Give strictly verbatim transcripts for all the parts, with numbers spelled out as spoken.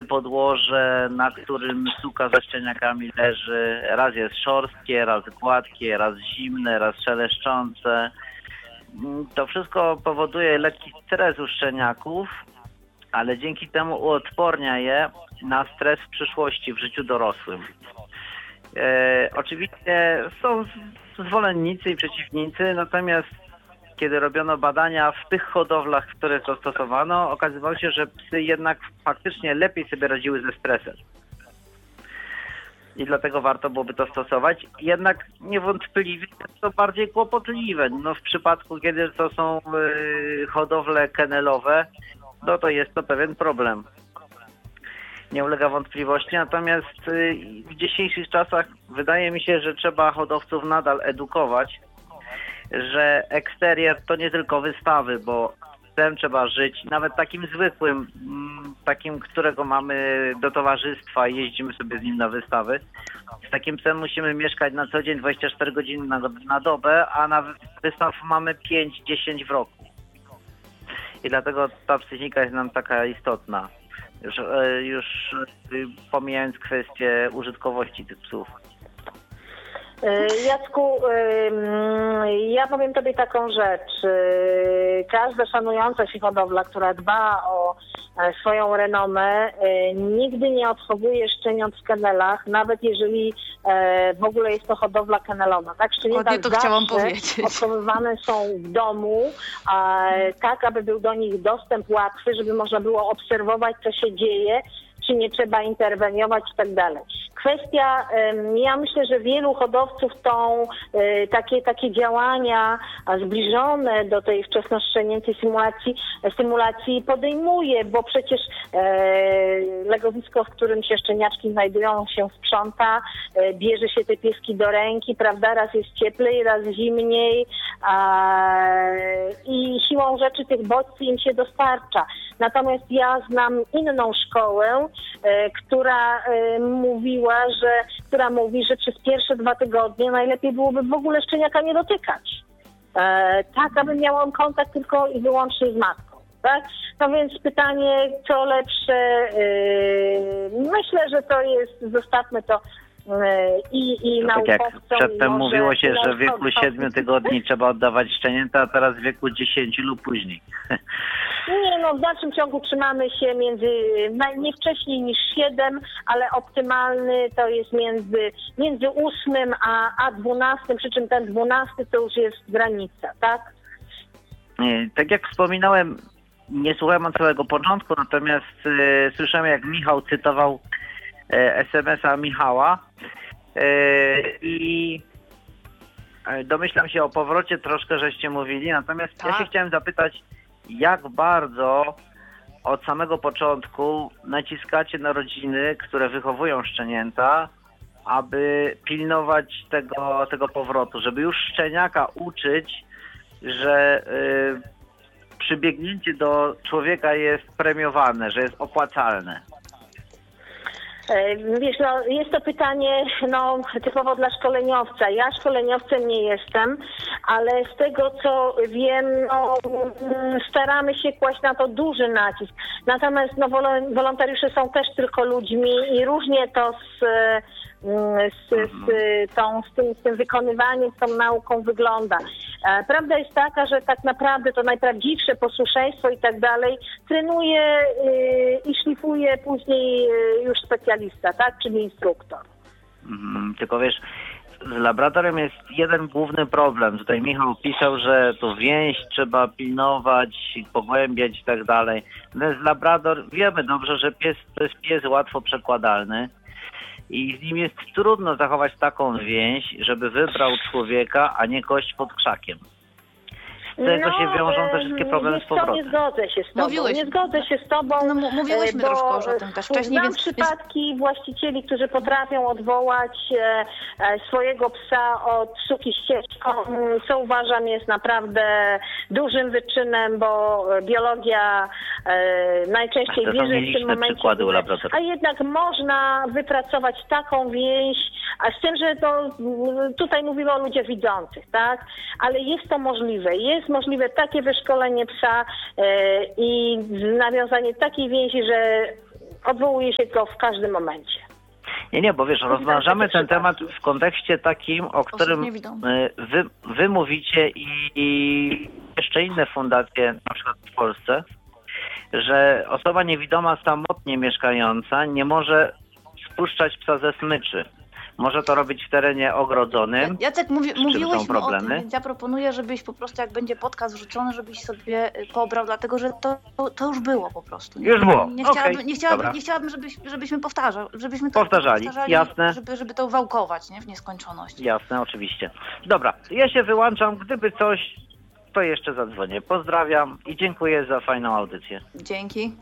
podłoże, na którym suka ze szczeniakami leży. Raz jest szorstkie, raz gładkie, raz zimne, raz szeleszczące. To wszystko powoduje lekki stres u szczeniaków, ale dzięki temu uodpornia je na stres w przyszłości, w życiu dorosłym. E, oczywiście są zwolennicy i przeciwnicy, natomiast kiedy robiono badania w tych hodowlach, w których to stosowano, okazywało się, że psy jednak faktycznie lepiej sobie radziły ze stresem. I dlatego warto byłoby to stosować. Jednak niewątpliwie jest to bardziej kłopotliwe. No, w przypadku, kiedy to są yy, hodowle kennelowe, no to jest to pewien problem. Nie ulega wątpliwości, natomiast yy, w dzisiejszych czasach wydaje mi się, że trzeba hodowców nadal edukować, że eksterier to nie tylko wystawy, bo psem trzeba żyć, nawet takim zwykłym, takim, którego mamy do towarzystwa i jeździmy sobie z nim na wystawy. Z takim psem musimy mieszkać na co dzień dwadzieścia cztery godziny na, na dobę, a na wystaw mamy pięć dziesięć w roku. I dlatego ta psychika jest nam taka istotna, już, już pomijając kwestię użytkowości tych psów. Jacku, ja powiem Tobie taką rzecz. Każda szanująca się hodowla, która dba o swoją renomę, nigdy nie odchowuje szczeniąt w kennelach, nawet jeżeli w ogóle jest to hodowla kennelowa. Tak, szczenięta to chciałam powiedzieć. odchowywane są w domu, tak aby był do nich dostęp łatwy, żeby można było obserwować, co się dzieje, czy nie trzeba interweniować i tak dalej. Kwestia, ja myślę, że wielu hodowców tą takie, takie działania zbliżone do tej wczesnoszczenięcej symulacji, symulacji podejmuje, bo przecież legowisko, w którym się szczeniaczki znajdują, się sprząta, bierze się te pieski do ręki, prawda, raz jest cieplej, raz zimniej i siłą rzeczy tych bodźców im się dostarcza. Natomiast ja znam inną szkołę, która mówiła, że, która mówi, że przez pierwsze dwa tygodnie najlepiej byłoby w ogóle szczeniaka nie dotykać. E, tak, aby miał on kontakt tylko i wyłącznie z matką. Tak? No więc pytanie, co lepsze, e, myślę, że to jest, zostawmy to i, i tak jak przedtem może, mówiło się, że w wieku siedmiu tygodni trzeba oddawać szczenięta, a teraz w wieku dziesięciu lub później. Nie, no w dalszym ciągu trzymamy się między, nie wcześniej niż siedem, ale optymalny to jest między, między ósmym a, a dwunastym, przy czym ten dwunasty to już jest granica, tak? Tak jak wspominałem, nie słuchałem od całego początku, natomiast y, słyszałem, jak Michał cytował y, es em es a Michała y, i domyślam się o powrocie troszkę, żeście mówili, natomiast tak. Ja się chciałem zapytać, jak bardzo od samego początku naciskacie na rodziny, które wychowują szczenięta, aby pilnować tego, tego powrotu, żeby już szczeniaka uczyć, że y, przybiegnięcie do człowieka jest premiowane, że jest opłacalne. Wiesz, no, jest to pytanie no, typowo dla szkoleniowca. Ja szkoleniowcem nie jestem, ale z tego co wiem, no, staramy się kłaść na to duży nacisk. Natomiast no, wolontariusze są też tylko ludźmi i różnie to z, z, z, tą, z, tym, z tym wykonywaniem, z tą nauką wygląda. Prawda jest taka, że tak naprawdę to najprawdziwsze posłuszeństwo i tak dalej trenuje yy, i szlifuje później yy, już specjalista, tak, czyli instruktor. Mm, tylko wiesz, z labradorem jest jeden główny problem. Tutaj Michał pisał, że tu więź trzeba pilnować, pogłębiać i tak dalej. Natomiast labrador, wiemy dobrze, że pies to jest pies łatwo przekładalny. I z nim jest trudno zachować taką więź, żeby wybrał człowieka, a nie kość pod krzakiem. Z tego no, się wiążą te wszystkie problemy z powrotem. Nie zgodzę się z tobą. Mówiłeś. Nie zgodzę się z tobą. No, mówiłyśmy bo troszkę już o tym też wcześniej. Znam więc... przypadki właścicieli, którzy potrafią odwołać e, swojego psa od suki ścieżką, co uważam jest naprawdę dużym wyczynem, bo biologia e, najczęściej bierze w tym momencie. A jednak można wypracować taką więź, a z tym, że to tutaj mówimy o ludziach widzących, tak? Ale jest to możliwe. Jest możliwe takie wyszkolenie psa e, i nawiązanie takiej więzi, że odwołuje się to w każdym momencie. Nie, nie, bo wiesz, rozważamy ten temat w kontekście takim, o którym wy, wy mówicie i, i jeszcze inne fundacje, na przykład w Polsce, że osoba niewidoma samotnie mieszkająca nie może spuszczać psa ze smyczy. Może to robić w terenie ogrodzonym. Jacek, mówi, mówiłeś o tym, problemy. więc ja proponuję, żebyś po prostu, jak będzie podcast wrzucony, żebyś sobie pobrał, dlatego że to, to, to już było po prostu. Nie, już było. Nie okay. chciałabym, nie chciałabym, nie chciałabym żebyś, żebyśmy powtarzali, żebyśmy to powtarzali, powtarzali, jasne. Żeby, żeby to wałkować, nie? W nieskończoność. Jasne, oczywiście. Dobra, ja się wyłączam. Gdyby coś, to jeszcze zadzwonię. Pozdrawiam i dziękuję za fajną audycję. Dzięki.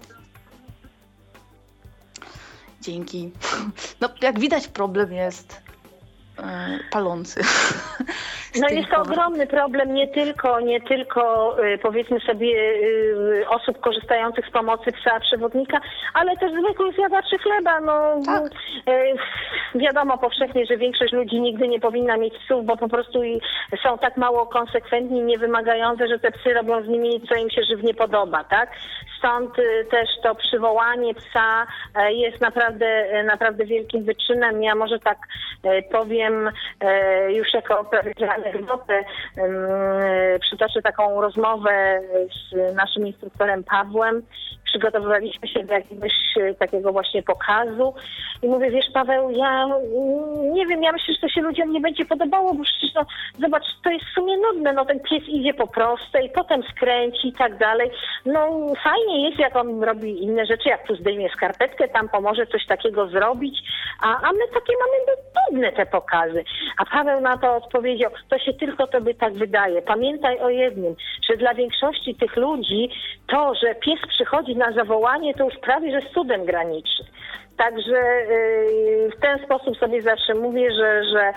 Dzięki. No, jak widać, problem jest yy, palący. No jest to ogromny problem nie tylko, nie tylko y, powiedzmy sobie y, osób korzystających z pomocy psa przewodnika, ale też zwykłych zjadaczy chleba. No, tak. y, wiadomo powszechnie, że większość ludzi nigdy nie powinna mieć psów, bo po prostu i są tak mało konsekwentni, niewymagające, że te psy robią z nimi, co im się żywnie podoba, tak? Stąd y, też to przywołanie psa y, jest naprawdę, y, naprawdę wielkim wyczynem. Ja może tak y, powiem y, już jako opowiedziane anegdotę, przytoczę taką rozmowę z naszym instruktorem Pawłem. Przygotowywaliśmy się do jakiegoś takiego właśnie pokazu i mówię, wiesz Paweł, ja nie wiem, ja myślę, że to się ludziom nie będzie podobało, bo przecież no, zobacz, to jest w sumie nudne, no ten pies idzie po prostej, potem skręci i tak dalej. No fajnie jest, jak on robi inne rzeczy, jak tu zdejmie skarpetkę, tam pomoże coś takiego zrobić, a, a my takie mamy nudne te pokazy. A Paweł na to odpowiedział, to się tylko tobie tak wydaje. Pamiętaj o jednym, że dla większości tych ludzi to, że pies przychodzi na zawołanie, to już prawie, że z cudem graniczy. Także yy, w ten sposób sobie zawsze mówię, że, że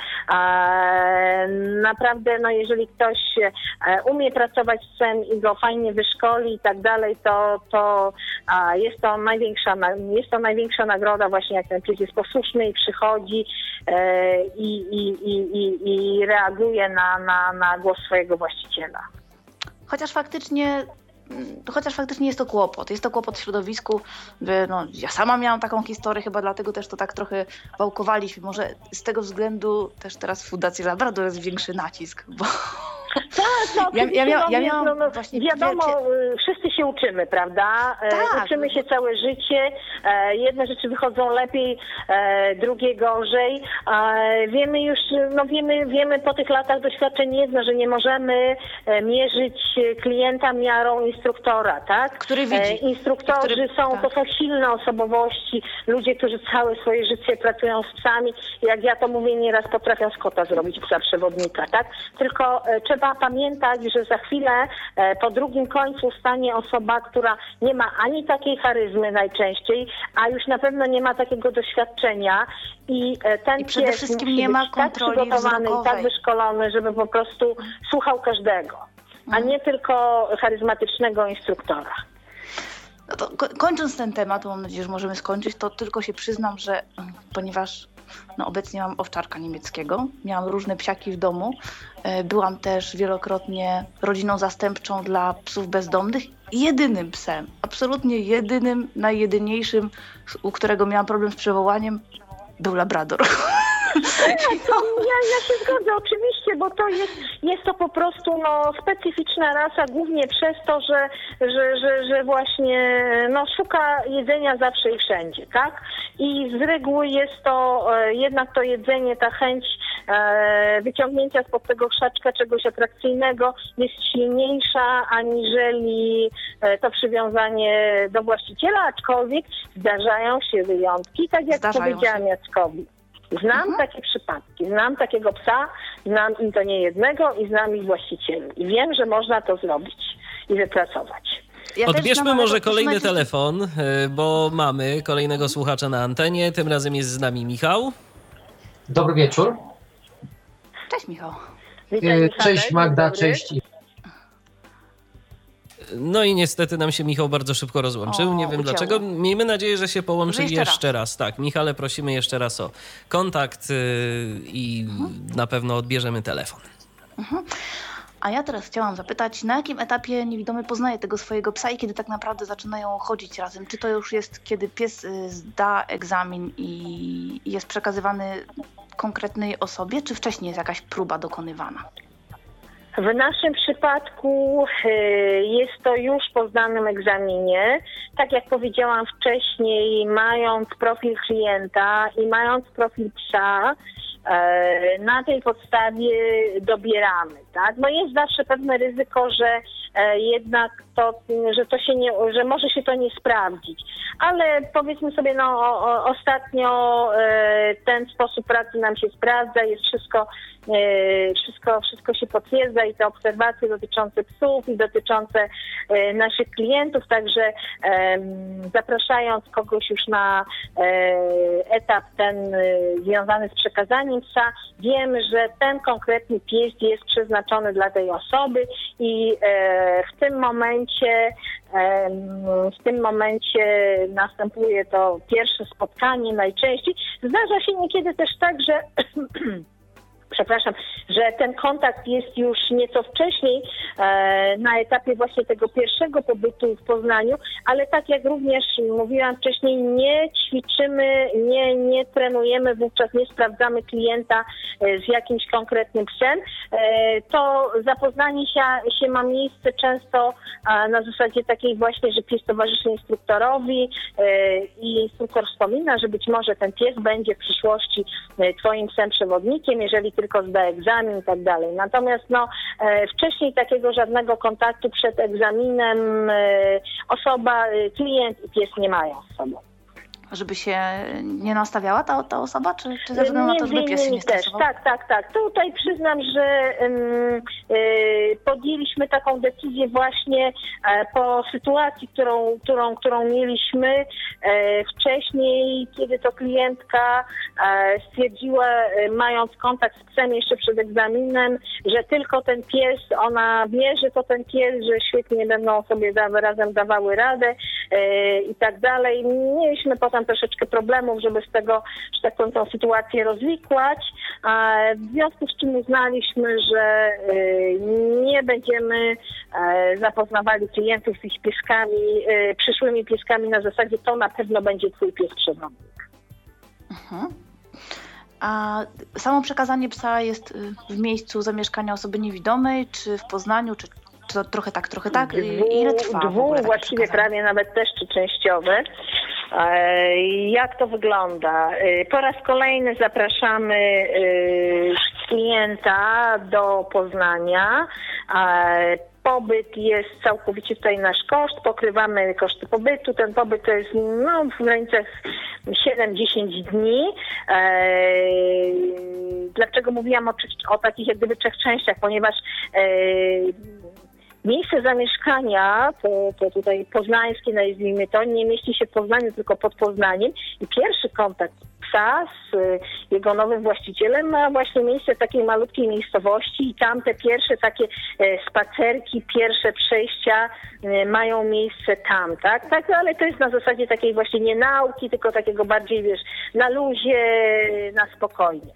e, naprawdę, no jeżeli ktoś e, umie pracować z psem i go fajnie wyszkoli i tak dalej, to, to a jest to największa, jest to największa nagroda właśnie, jak ten pies jest posłuszny i przychodzi e, i, i, i, i, i reaguje na, na, na głos swojego właściciela. Chociaż faktycznie Chociaż faktycznie jest to kłopot. Jest to kłopot w środowisku. No, ja sama miałam taką historię, chyba dlatego też to tak trochę wałkowaliśmy. Może z tego względu też teraz w Fundacji Labrador jest większy nacisk, bo tak, no, ja, ja, mia, ja no, miałam no, no, właśnie wiadomo, wielkie... wszyscy się uczymy, prawda? Tak. Uczymy się całe życie. Jedne rzeczy wychodzą lepiej, drugie gorzej. Wiemy już, no wiemy, wiemy po tych latach doświadczeń jedno, że nie możemy mierzyć klienta miarą instruktora, tak? Który widzi. Instruktorzy który, są, tak. to są silne osobowości, ludzie, którzy całe swoje życie pracują z psami. Jak ja to mówię, nieraz potrafią z kota zrobić psa przewodnika, tak? Tylko trzeba pamiętać, że za chwilę po drugim końcu stanie osoba, która nie ma ani takiej charyzmy najczęściej, a już na pewno nie ma takiego doświadczenia i ten I przede pies wszystkim musi nie ma być tak kontroli przygotowany i tak wzrokowej. wyszkolony, żeby po prostu słuchał każdego, a nie tylko charyzmatycznego instruktora. No to ko- kończąc ten temat, mam nadzieję, że możemy skończyć, to tylko się przyznam, że ponieważ no, obecnie mam owczarka niemieckiego, miałam różne psiaki w domu, byłam też wielokrotnie rodziną zastępczą dla psów bezdomnych i jedynym psem, absolutnie jedynym, najjedyniejszym, u którego miałam problem z przywołaniem, był labrador. To ja, ja się zgodzę, oczywiście, bo to jest, jest to po prostu no, specyficzna rasa, głównie przez to, że, że, że, że właśnie no, szuka jedzenia zawsze i wszędzie, tak? I z reguły jest to e, jednak to jedzenie, ta chęć e, wyciągnięcia spod tego krzaczka czegoś atrakcyjnego jest silniejsza aniżeli e, to przywiązanie do właściciela, aczkolwiek zdarzają się wyjątki, tak jak Zdarzają powiedziałam się. Jackowi. Znam Mhm. takie przypadki, znam takiego psa, znam i to nie jednego i znam ich właścicieli. I wiem, że można to zrobić i wypracować. Ja też Odbierzmy znam, ale może to kolejny posłuchajcie- telefon, y, bo mamy kolejnego słuchacza na antenie. Tym razem jest z nami Michał. Dobry wieczór. Cześć Michał. Witaj, E, Michale, Cześć dzień Magda, dobry. cześć. No i niestety nam się Michał bardzo szybko rozłączył. O, Nie wiem ucięło. dlaczego. Miejmy nadzieję, że się połączy Że jeszcze jeszcze, raz. raz. Tak, Michale, prosimy jeszcze raz o kontakt y, i na pewno odbierzemy telefon. A ja teraz chciałam zapytać, na jakim etapie niewidomy poznaje tego swojego psa i kiedy tak naprawdę zaczynają chodzić razem? Czy to już jest, kiedy pies zda egzamin i jest przekazywany konkretnej osobie, czy wcześniej jest jakaś próba dokonywana? W naszym przypadku jest to już po zdanym egzaminie. Tak jak powiedziałam wcześniej, mając profil klienta i mając profil psa, na tej podstawie dobieramy, tak? Bo jest zawsze pewne ryzyko, że jednak to, że to się nie, że może się to nie sprawdzić. Ale powiedzmy sobie, no o, ostatnio ten sposób pracy nam się sprawdza, jest wszystko, wszystko, wszystko się potwierdza i te obserwacje dotyczące psów i dotyczące naszych klientów, także zapraszając kogoś już na etap ten związany z przekazaniem psa, wiemy, że ten konkretny pies jest przeznaczony dla tej osoby i w tym momencie w tym momencie następuje to pierwsze spotkanie najczęściej. Zdarza się niekiedy też tak, że przepraszam, że ten kontakt jest już nieco wcześniej e, na etapie właśnie tego pierwszego pobytu w Poznaniu, ale tak jak również mówiłam wcześniej, nie ćwiczymy, nie, nie trenujemy, wówczas nie sprawdzamy klienta e, z jakimś konkretnym psem. E, to zapoznanie się, się ma miejsce często e, na zasadzie takiej właśnie, że pies towarzyszy instruktorowi e, i instruktor wspomina, że być może ten pies będzie w przyszłości e, twoim psem przewodnikiem, jeżeli tylko zda egzamin i tak dalej. Natomiast no, e, wcześniej takiego żadnego kontaktu przed egzaminem e, osoba, e, klient i pies nie mają z sobą. Żeby się nie nastawiała ta, ta osoba, czy, czy ze względu na to, żeby pies się nie stresował? Też, tak, tak, tak. Tutaj przyznam, że um, y, podjęliśmy taką decyzję właśnie e, po sytuacji, którą, którą, którą mieliśmy e, wcześniej, kiedy to klientka e, stwierdziła, e, mając kontakt z psem jeszcze przed egzaminem, że tylko ten pies, ona wie, że to ten pies, że świetnie będą sobie da, razem dawały radę e, i tak dalej. Mieliśmy potem troszeczkę problemów, żeby z tego, że tak powiem, tą sytuację rozwikłać. W związku z czym uznaliśmy, że nie będziemy zapoznawali klientów z ich pieskami, przyszłymi pieskami na zasadzie to na pewno będzie twój pies przewodnik. Mhm. A samo przekazanie psa jest w miejscu zamieszkania osoby niewidomej, czy w Poznaniu, czy Czy to trochę tak, trochę tak? Ile trwa w ogóle takie właściwie przekazanie? prawie nawet też czy częściowe. Jak to wygląda? Po raz kolejny zapraszamy klienta do Poznania. Pobyt jest całkowicie tutaj nasz koszt, pokrywamy koszty pobytu. Ten pobyt to jest no, w granicach siedem do dziesięciu dni. Eee, dlaczego mówiłam o, o takich jak gdyby trzech częściach? Ponieważ eee, miejsce zamieszkania, to, to tutaj poznańskie nazwijmy to, nie mieści się w Poznaniu, tylko pod Poznaniem i pierwszy kontakt psa z jego nowym właścicielem ma właśnie miejsce w takiej malutkiej miejscowości i tam te pierwsze takie spacerki, pierwsze przejścia mają miejsce tam, tak? Tak, ale to jest na zasadzie takiej właśnie nie nauki, tylko takiego bardziej, wiesz, na luzie, na spokojnie.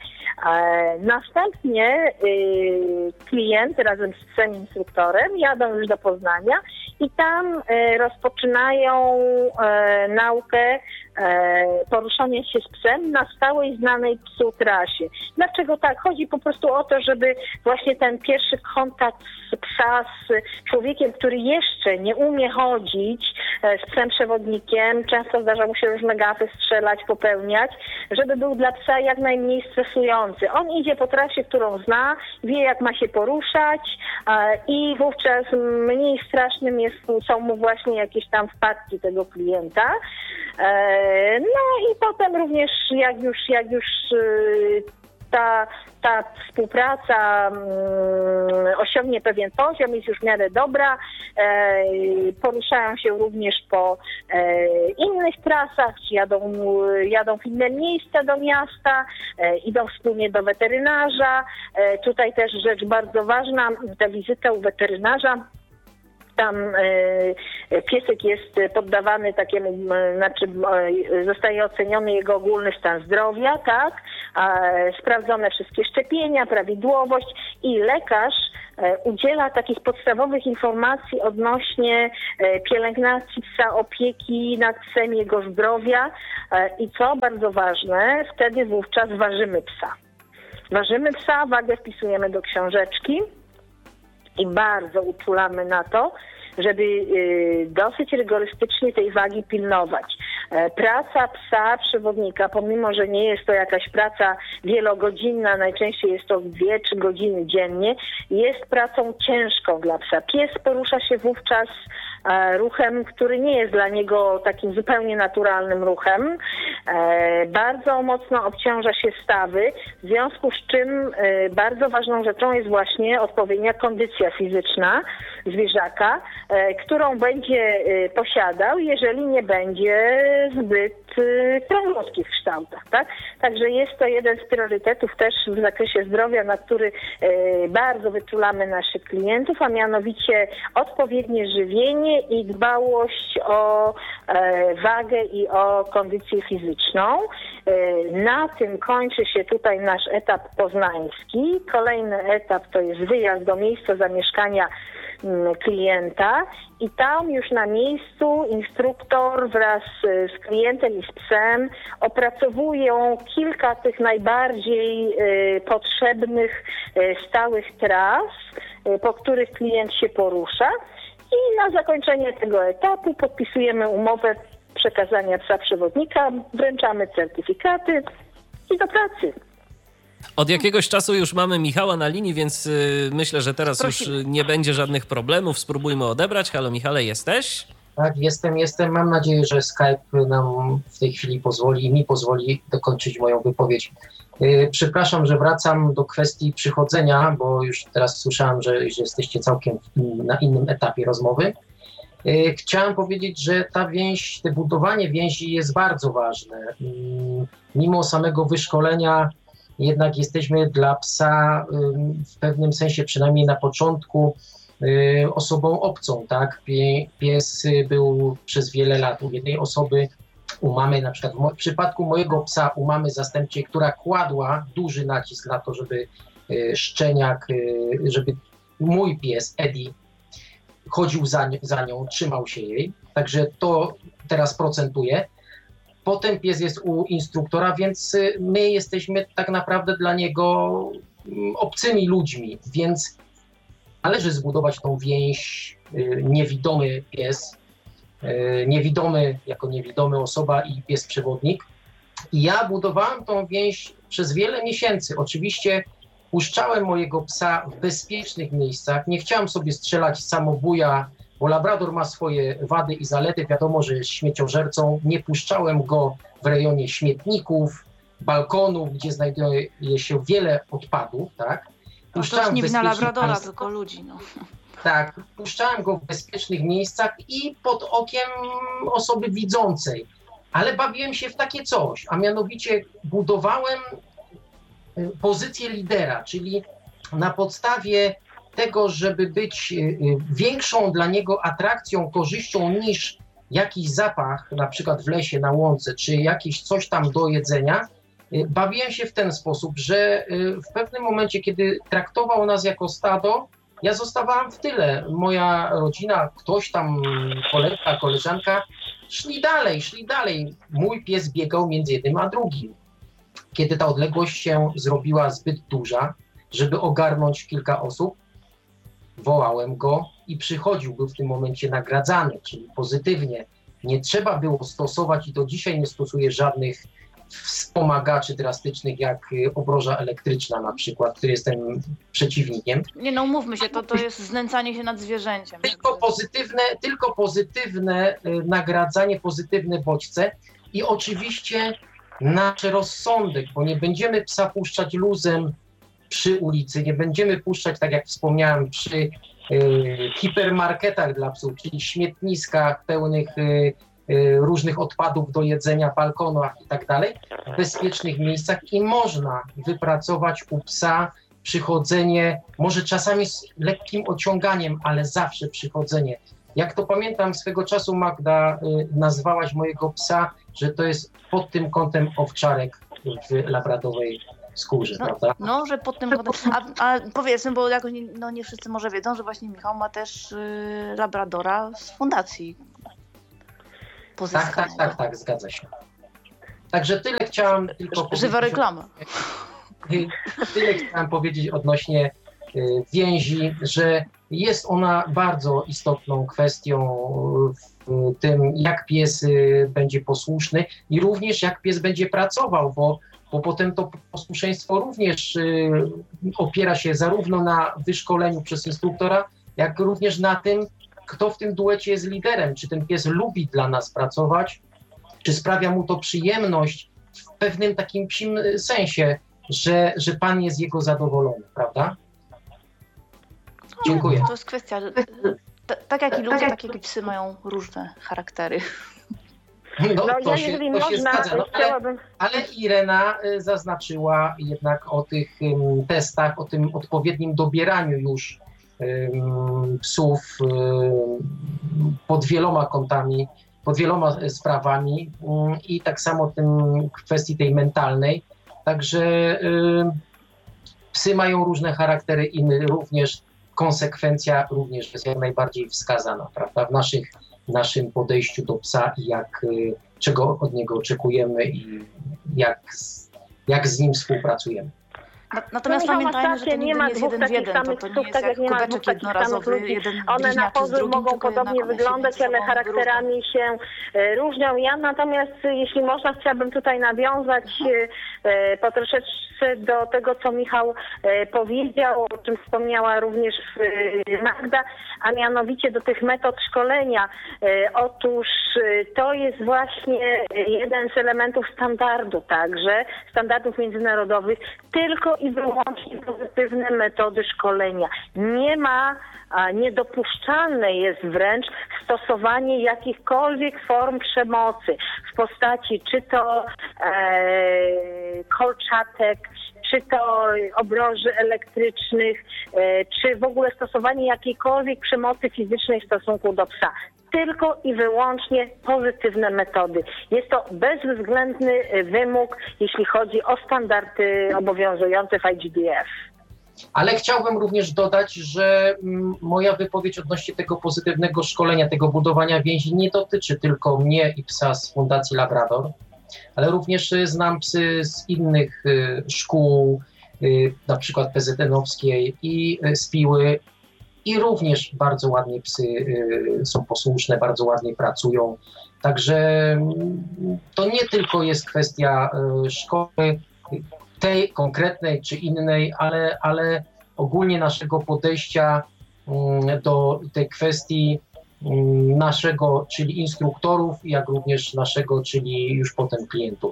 Następnie klient razem z psem instruktorem jadą już do Poznania i tam rozpoczynają naukę poruszania się z psem na stałej znanej psu trasie. Dlaczego tak? Chodzi po prostu o to, żeby właśnie ten pierwszy kontakt z psa z człowiekiem, który jeszcze nie umie chodzić, z psem przewodnikiem, często zdarza mu się różne gafy strzelać, popełniać, żeby był dla psa jak najmniej stresujący. On idzie po trasie, którą zna, wie jak ma się poruszać i wówczas mniej strasznym jest, są mu właśnie jakieś tam wpadki tego klienta. No i potem również jak już, jak już ta, ta współpraca osiągnie pewien poziom, jest już w miarę dobra, poruszają się również po innych trasach, czy jadą, jadą w inne miejsca do miasta, idą wspólnie do weterynarza. Tutaj też rzecz bardzo ważna, ta wizyta u weterynarza. Tam e, piesek jest poddawany takiemu, e, znaczy e, zostaje oceniony jego ogólny stan zdrowia, tak? E, sprawdzone wszystkie szczepienia, prawidłowość i lekarz udziela takich podstawowych informacji odnośnie pielęgnacji psa, opieki nad psem, jego zdrowia i co bardzo ważne, wtedy wówczas ważymy psa. Ważymy psa, wagę wpisujemy do książeczki i bardzo uczulamy na to, żeby dosyć rygorystycznie tej wagi pilnować. Praca psa przewodnika, pomimo że nie jest to jakaś praca wielogodzinna, najczęściej jest to dwie, trzy godziny dziennie, jest pracą ciężką dla psa. Pies porusza się wówczas ruchem, który nie jest dla niego takim zupełnie naturalnym ruchem. Bardzo mocno obciąża się stawy, w związku z czym bardzo ważną rzeczą jest właśnie odpowiednia kondycja fizyczna zwierzaka, którą będzie posiadał, jeżeli nie będzie zbyt krągowski w kształtach. Tak? Także jest to jeden z priorytetów też w zakresie zdrowia, na który bardzo wyczulamy naszych klientów, a mianowicie odpowiednie żywienie i dbałość o wagę i o kondycję fizyczną. Na tym kończy się tutaj nasz etap poznański. Kolejny etap to jest wyjazd do miejsca zamieszkania klienta i tam już na miejscu instruktor wraz z klientem i z psem opracowują kilka tych najbardziej potrzebnych stałych tras, po których klient się porusza i na zakończenie tego etapu podpisujemy umowę przekazania psa przewodnika, wręczamy certyfikaty i do pracy. Od jakiegoś czasu już mamy Michała na linii, więc y, myślę, że teraz Prosimy. już nie będzie żadnych problemów. Spróbujmy odebrać. Halo Michale, jesteś? Tak, jestem, jestem. Mam nadzieję, że Skype nam w tej chwili pozwoli i mi pozwoli dokończyć moją wypowiedź. Yy, przepraszam, że wracam do kwestii przychodzenia, bo już teraz słyszałem, że, że jesteście całkiem na innym etapie rozmowy. Yy, chciałem powiedzieć, że ta więź, to budowanie więzi jest bardzo ważne. Yy, mimo samego wyszkolenia jednak jesteśmy dla psa w pewnym sensie, przynajmniej na początku, osobą obcą, tak? Pies był przez wiele lat u jednej osoby, u mamy, na przykład w przypadku mojego psa, u mamy zastępczej, która kładła duży nacisk na to, żeby szczeniak, żeby mój pies Eddie chodził za, za nią, trzymał się jej, także to teraz procentuje. Potem pies jest u instruktora, więc my jesteśmy tak naprawdę dla niego obcymi ludźmi, więc należy zbudować tą więź. Niewidomy pies, niewidomy jako niewidomy osoba i pies przewodnik. I ja budowałem tą więź przez wiele miesięcy. Oczywiście puszczałem mojego psa w bezpiecznych miejscach. Nie chciałem sobie strzelać samobuja, bo Labrador ma swoje wady i zalety, wiadomo, że jest śmieciożercą. Nie puszczałem go w rejonie śmietników, balkonów, gdzie znajduje się wiele odpadów, tak? Puszczałem no to nie wina Labradora, miejscach, tylko ludzi, no. Tak, puszczałem go w bezpiecznych miejscach i pod okiem osoby widzącej, ale bawiłem się w takie coś, a mianowicie budowałem pozycję lidera, czyli na podstawie tego, żeby być większą dla niego atrakcją, korzyścią niż jakiś zapach, na przykład w lesie, na łące, czy jakieś coś tam do jedzenia, bawiłem się w ten sposób, że w pewnym momencie, kiedy traktował nas jako stado, ja zostawałam w tyle. Moja rodzina, ktoś tam, kolega, koleżanka, szli dalej, szli dalej. Mój pies biegał między jednym a drugim. Kiedy ta odległość się zrobiła zbyt duża, żeby ogarnąć kilka osób, wołałem go i przychodził, był w tym momencie nagradzany, czyli pozytywnie. Nie trzeba było stosować i do dzisiaj nie stosuję żadnych wspomagaczy drastycznych, jak obroża elektryczna na przykład, który jestem przeciwnikiem. Nie no, umówmy się, to, to jest znęcanie się nad zwierzęciem. Tylko pozytywne, tylko pozytywne nagradzanie, pozytywne bodźce i oczywiście nasz rozsądek, bo nie będziemy psa puszczać luzem przy ulicy, nie będziemy puszczać, tak jak wspomniałem, przy y, hipermarketach dla psów, czyli śmietniskach pełnych y, y, różnych odpadów do jedzenia, balkonach i tak dalej, w bezpiecznych miejscach i można wypracować u psa przychodzenie, może czasami z lekkim ociąganiem, ale zawsze przychodzenie. Jak to pamiętam swego czasu, Magda, y, nazwałaś mojego psa, że to jest pod tym kątem owczarek w labradowej skórze, no, prawda? No, że pod tym kątem. A, a powiedzmy, bo jakoś nie, no nie wszyscy może wiedzą, że właśnie Michał ma też y, labradora z fundacji pozyskanego. Tak, tak, tak, tak, zgadza się. Także tyle chciałam tylko Żywa powiedzieć. reklama. Tyle chciałam powiedzieć odnośnie więzi, że jest ona bardzo istotną kwestią w tym, jak pies będzie posłuszny i również jak pies będzie pracował, bo, bo potem to posłuszeństwo również opiera się zarówno na wyszkoleniu przez instruktora, jak również na tym, kto w tym duecie jest liderem, czy ten pies lubi dla nas pracować, czy sprawia mu to przyjemność w pewnym takim psim sensie, że, że pan jest jego zadowolony, prawda? Dziękuję. To jest kwestia, t- tak jak i ludzie, tak jak i psy mają różne charaktery. No, No, to ja się, jeżeli to się można, zgadza. No, ale, chciałabym... ale Irena y, zaznaczyła jednak o tych um, testach, o tym odpowiednim dobieraniu już um, psów um, pod wieloma kątami, pod wieloma sprawami um, i tak samo tym kwestii tej mentalnej. Także um, psy mają różne charaktery i my również, konsekwencja również jest jak najbardziej wskazana, prawda, w naszych, naszym podejściu do psa i jak, czego od niego oczekujemy i jak, jak z nim współpracujemy. Natomiast no, pamiętajmy, że to nigdy nie jest jeden w jeden, to, to nie jest jak kubeczek jednorazowy, jeden one na pozór mogą podobnie wyglądać, ale charakterami się e, różnią. Ja natomiast, jeśli można, chciałabym tutaj nawiązać e, po troszeczkę do tego, co Michał e, powiedział, o czym wspomniała również e, Magda, a mianowicie do tych metod szkolenia. E, otóż e, to jest właśnie jeden z elementów standardu także, standardów międzynarodowych, tylko i wyłącznie pozytywne metody szkolenia. Nie ma, a niedopuszczalne jest wręcz stosowanie jakichkolwiek form przemocy w postaci czy to e, kolczatek, czy to obroży elektrycznych, e, czy w ogóle stosowanie jakiejkolwiek przemocy fizycznej w stosunku do psa. Tylko i wyłącznie pozytywne metody. Jest to bezwzględny wymóg, jeśli chodzi o standardy obowiązujące w I G D F. Ale chciałbym również dodać, że moja wypowiedź odnośnie tego pozytywnego szkolenia, tego budowania więzi nie dotyczy tylko mnie i psa z Fundacji Labrador, ale również znam psy z innych szkół, na przykład P Z N-owskiej i z Piły. I również bardzo ładnie psy y, są posłuszne, bardzo ładnie pracują. Także to nie tylko jest kwestia y, szkoły, tej konkretnej czy innej, ale, ale ogólnie naszego podejścia y, do tej kwestii y, naszego, czyli instruktorów, jak również naszego, czyli już potem klientów.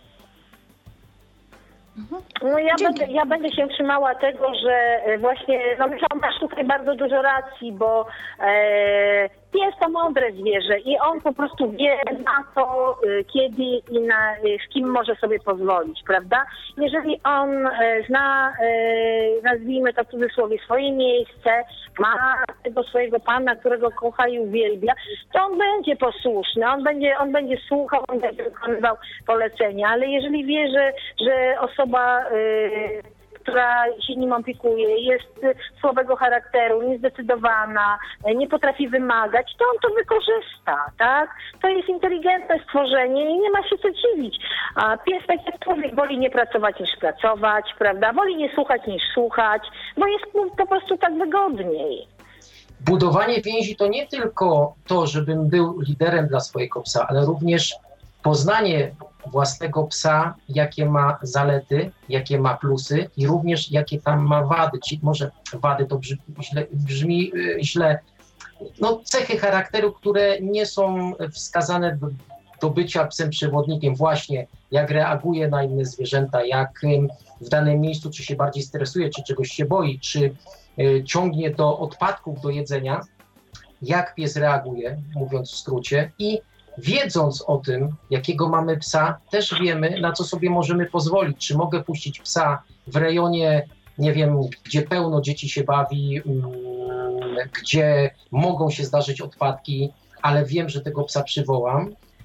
No ja będę, ja będę się trzymała tego, że właśnie, no Michał, masz tutaj bardzo dużo racji, bo e, jest to mądre zwierzę i on po prostu wie na to, kiedy i na, z kim może sobie pozwolić, prawda? Jeżeli on e, zna, e, nazwijmy to w cudzysłowie, swoje miejsce, ma tego swojego pana, którego kocha i uwielbia, to on będzie posłuszny, on będzie, on będzie słuchał, on będzie wykonywał polecenia, ale jeżeli wie, że, że osoba, y, która się nim opiekuje, jest słabego charakteru, niezdecydowana, nie potrafi wymagać, to on to wykorzysta, tak? To jest inteligentne stworzenie i nie ma się co dziwić. A pies, tak jak człowiek, woli nie pracować niż pracować, prawda? Woli nie słuchać niż słuchać, bo jest mu po prostu tak wygodniej. Budowanie więzi to nie tylko to, żebym był liderem dla swojego psa, ale również poznanie własnego psa, jakie ma zalety, jakie ma plusy i również jakie tam ma wady. Czyli może wady to brzmi źle, brzmi źle. No, cechy charakteru, które nie są wskazane do, do bycia psem przewodnikiem. Właśnie jak reaguje na inne zwierzęta, jak w danym miejscu, czy się bardziej stresuje, czy czegoś się boi, czy y, ciągnie do odpadków do jedzenia, jak pies reaguje, mówiąc w skrócie, i wiedząc o tym, jakiego mamy psa, też wiemy, na co sobie możemy pozwolić. Czy mogę puścić psa w rejonie, nie wiem, gdzie pełno dzieci się bawi, gdzie mogą się zdarzyć odpadki, ale wiem, że tego psa przywołam.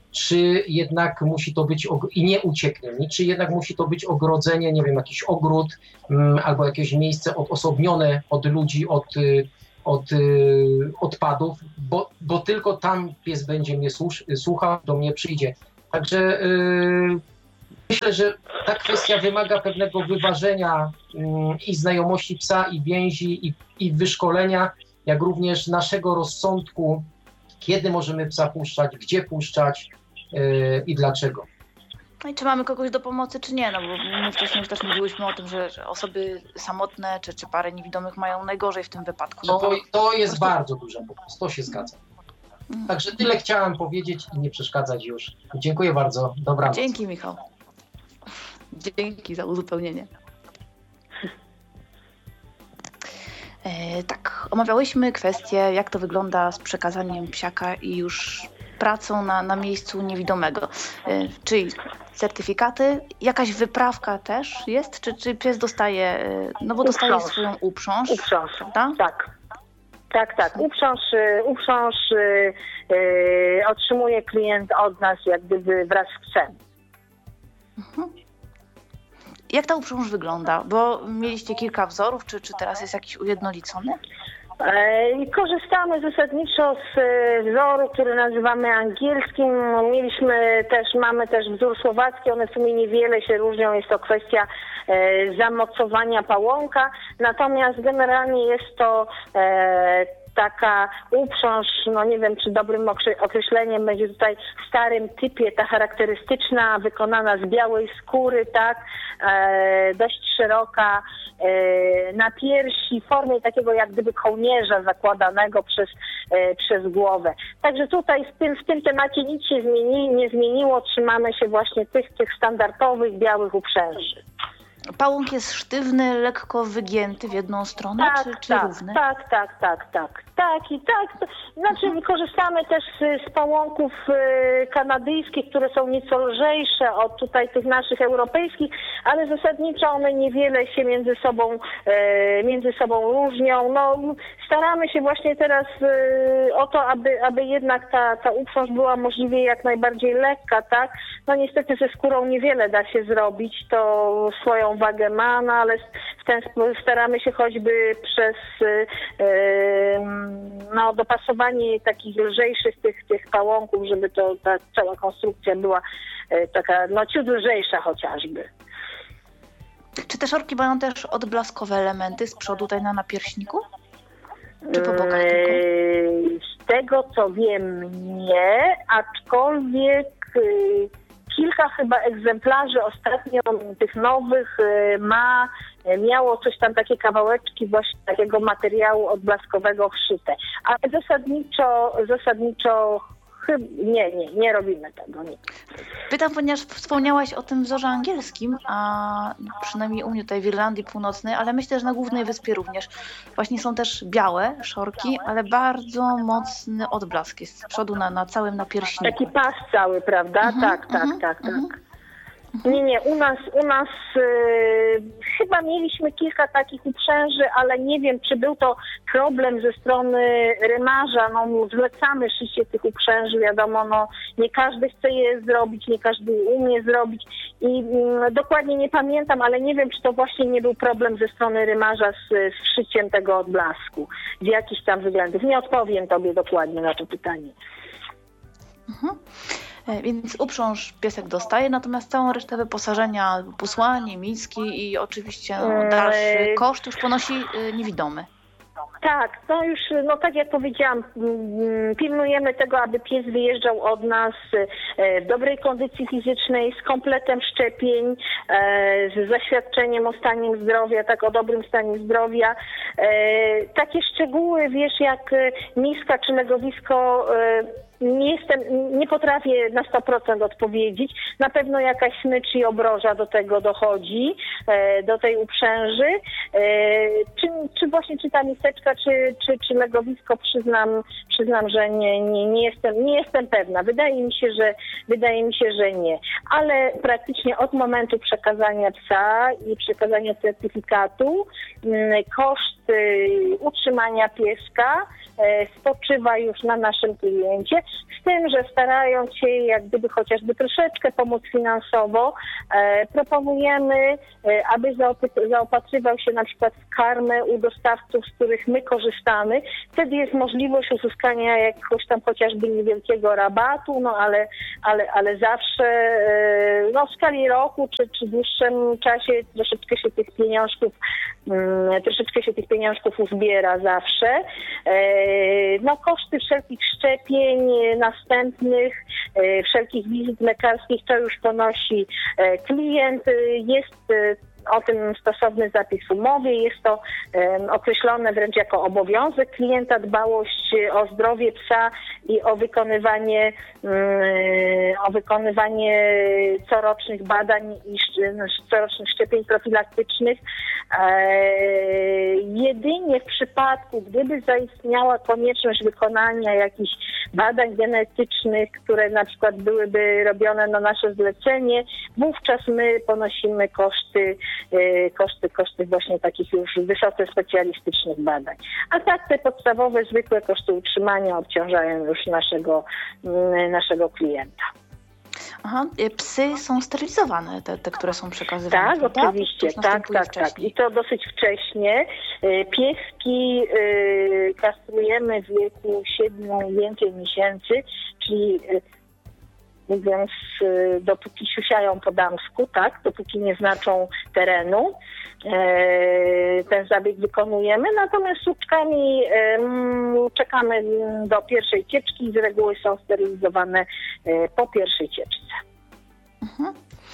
czy jednak musi to być, i nie ucieknie mi, czy jednak musi to być ogrodzenie, nie wiem, jakiś ogród um, albo jakieś miejsce odosobnione od ludzi, od, od y, odpadów, bo, bo tylko tam pies będzie mnie słuch, słuchał, do mnie przyjdzie. Także y, myślę, że ta kwestia wymaga pewnego wyważenia y, i znajomości psa, i więzi, i, i wyszkolenia, jak również naszego rozsądku, kiedy możemy psa puszczać, gdzie puszczać yy, i dlaczego. No i czy mamy kogoś do pomocy, czy nie? No bo my wcześniej już też mówiłyśmy o tym, że, że osoby samotne czy, czy pary niewidomych mają najgorzej w tym wypadku. No to, bo... to jest bardzo duża pomoc, to się zgadza. Mhm. Także tyle chciałem powiedzieć i nie przeszkadzać już. Dziękuję bardzo, dobranoc. Dzięki, Michał. Dzięki za uzupełnienie. E, tak, omawiałyśmy kwestię, jak to wygląda z przekazaniem psiaka i już pracą na, na miejscu niewidomego. E, czyli certyfikaty, jakaś wyprawka też jest? Czy, czy pies dostaje, no bo dostaje uprząż. swoją uprząż? Uprząż, prawda? tak. Tak, tak. Uprząż, uprząż yy, yy, otrzymuje klient od nas jak gdyby wraz z psem. Mhm. Jak ta uprząż wygląda? Bo mieliście kilka wzorów, czy, czy teraz jest jakiś ujednolicony? Korzystamy zasadniczo z wzoru, który nazywamy angielskim. Mieliśmy też, mamy też wzór słowacki, one w sumie niewiele się różnią, jest to kwestia zamocowania pałąka, natomiast generalnie jest to taka uprząż, no nie wiem, czy dobrym określeniem będzie tutaj w starym typie, ta charakterystyczna, wykonana z białej skóry, tak, e, dość szeroka, e, na piersi, w formie takiego jak gdyby kołnierza zakładanego przez, e, przez głowę. Także tutaj w tym, w tym temacie nic się zmieni, nie zmieniło, trzymamy się właśnie tych, tych standardowych białych uprzęży. Pałąk jest sztywny, lekko wygięty w jedną stronę, tak, czy, czy tak, równy? Tak, tak, tak, tak. Tak i tak. Znaczy mhm. korzystamy też z, z pałąków y, kanadyjskich, które są nieco lżejsze od tutaj tych naszych europejskich, ale zasadniczo one niewiele się między sobą, y, między sobą różnią. No, staramy się właśnie teraz y, o to, aby, aby jednak ta, ta uprząż była możliwie jak najbardziej lekka, tak? No niestety ze skórą niewiele da się zrobić, to swoją wagę ma, no ale w ten sposób staramy się choćby przez yy, no, dopasowanie takich lżejszych tych, tych pałąków, żeby to ta cała konstrukcja była yy, taka no ciut lżejsza chociażby. Czy te szorki mają też odblaskowe elementy z przodu tutaj na napierśniku? Czy po bokach tylko? Yy, z tego co wiem nie, aczkolwiek yy, kilka chyba egzemplarzy ostatnio tych nowych ma, miało coś tam, takie kawałeczki właśnie takiego materiału odblaskowego wszyte. Ale zasadniczo, zasadniczo nie, nie, nie robimy tego. Nie. Pytam, ponieważ wspomniałaś o tym wzorze angielskim, a przynajmniej u mnie tutaj w Irlandii Północnej, ale myślę, że na Głównej Wyspie również. Właśnie są też białe szorki, ale bardzo mocny odblask jest z przodu na, na całym napierśniku. Taki pas cały, prawda? Mhm, tak, tak, mhm, tak, tak. Mhm. Nie, nie, u nas, u nas yy, chyba mieliśmy kilka takich uprzęży, ale nie wiem, czy był to problem ze strony rymarza. No, zlecamy szycie tych uprzęży, wiadomo, no, nie każdy chce je zrobić, nie każdy umie zrobić i yy, dokładnie nie pamiętam, ale nie wiem, czy to właśnie nie był problem ze strony rymarza z, z szyciem tego odblasku, z jakichś tam względów. Nie odpowiem tobie dokładnie na to pytanie. Mhm. Więc uprząż piesek dostaje, natomiast całą resztę wyposażenia, posłanie, miski i oczywiście no, dalszy koszt już ponosi niewidomy. Tak, no już, no tak jak powiedziałam, pilnujemy tego, aby pies wyjeżdżał od nas w dobrej kondycji fizycznej, z kompletem szczepień, z zaświadczeniem o stanie zdrowia, tak o dobrym stanie zdrowia. Takie szczegóły, wiesz, jak miska czy legowisko, nie jestem, nie potrafię na sto procent odpowiedzieć. Na pewno jakaś smycz i obroża do tego dochodzi, do tej uprzęży. Czy, czy właśnie czy ta miseczka, czy, czy, czy legowisko, przyznam, przyznam, że nie, nie, nie, jestem, nie jestem pewna. Wydaje mi się, że wydaje mi się, że nie. Ale praktycznie od momentu przekazania psa i przekazania certyfikatu koszt utrzymania pieska spoczywa już na naszym kliencie, z tym, że starając się jak gdyby chociażby troszeczkę pomóc finansowo, proponujemy, aby zaopatrywał się na przykład w karmę u dostawców, z których my korzystamy. Wtedy jest możliwość uzyskania jakiegoś tam chociażby niewielkiego rabatu, no ale, ale, ale zawsze no, w skali roku czy, czy dłuższym czasie troszeczkę się tych pieniążków troszeczkę się tych pieniążków uzbiera zawsze. No koszty wszelkich szczepień następnych, wszelkich wizyt lekarskich to już ponosi klient. Jest o tym stosowny zapis w umowie, jest to um, określone wręcz jako obowiązek klienta, dbałość o zdrowie psa i o wykonywanie, um, o wykonywanie corocznych badań i corocznych szczepień profilaktycznych. E, jedynie w przypadku, gdyby zaistniała konieczność wykonania jakichś badań genetycznych, które na przykład byłyby robione na nasze zlecenie, wówczas my ponosimy koszty koszty, koszty właśnie takich już wysoko specjalistycznych badań. A tak te podstawowe, zwykłe koszty utrzymania obciążają już naszego, naszego klienta. Aha, psy są sterylizowane, te, te które są przekazywane. Tak, prawda? Oczywiście, tak, tak, tak. I to dosyć wcześnie. Pieski kastrujemy w wieku siedmiu i więcej miesięcy, czyli mówiąc, dopóki siusiają po damsku, tak, dopóki nie znaczą terenu, ten zabieg wykonujemy, natomiast suczkami czekamy do pierwszej cieczki i z reguły są sterylizowane po pierwszej cieczce. Mhm.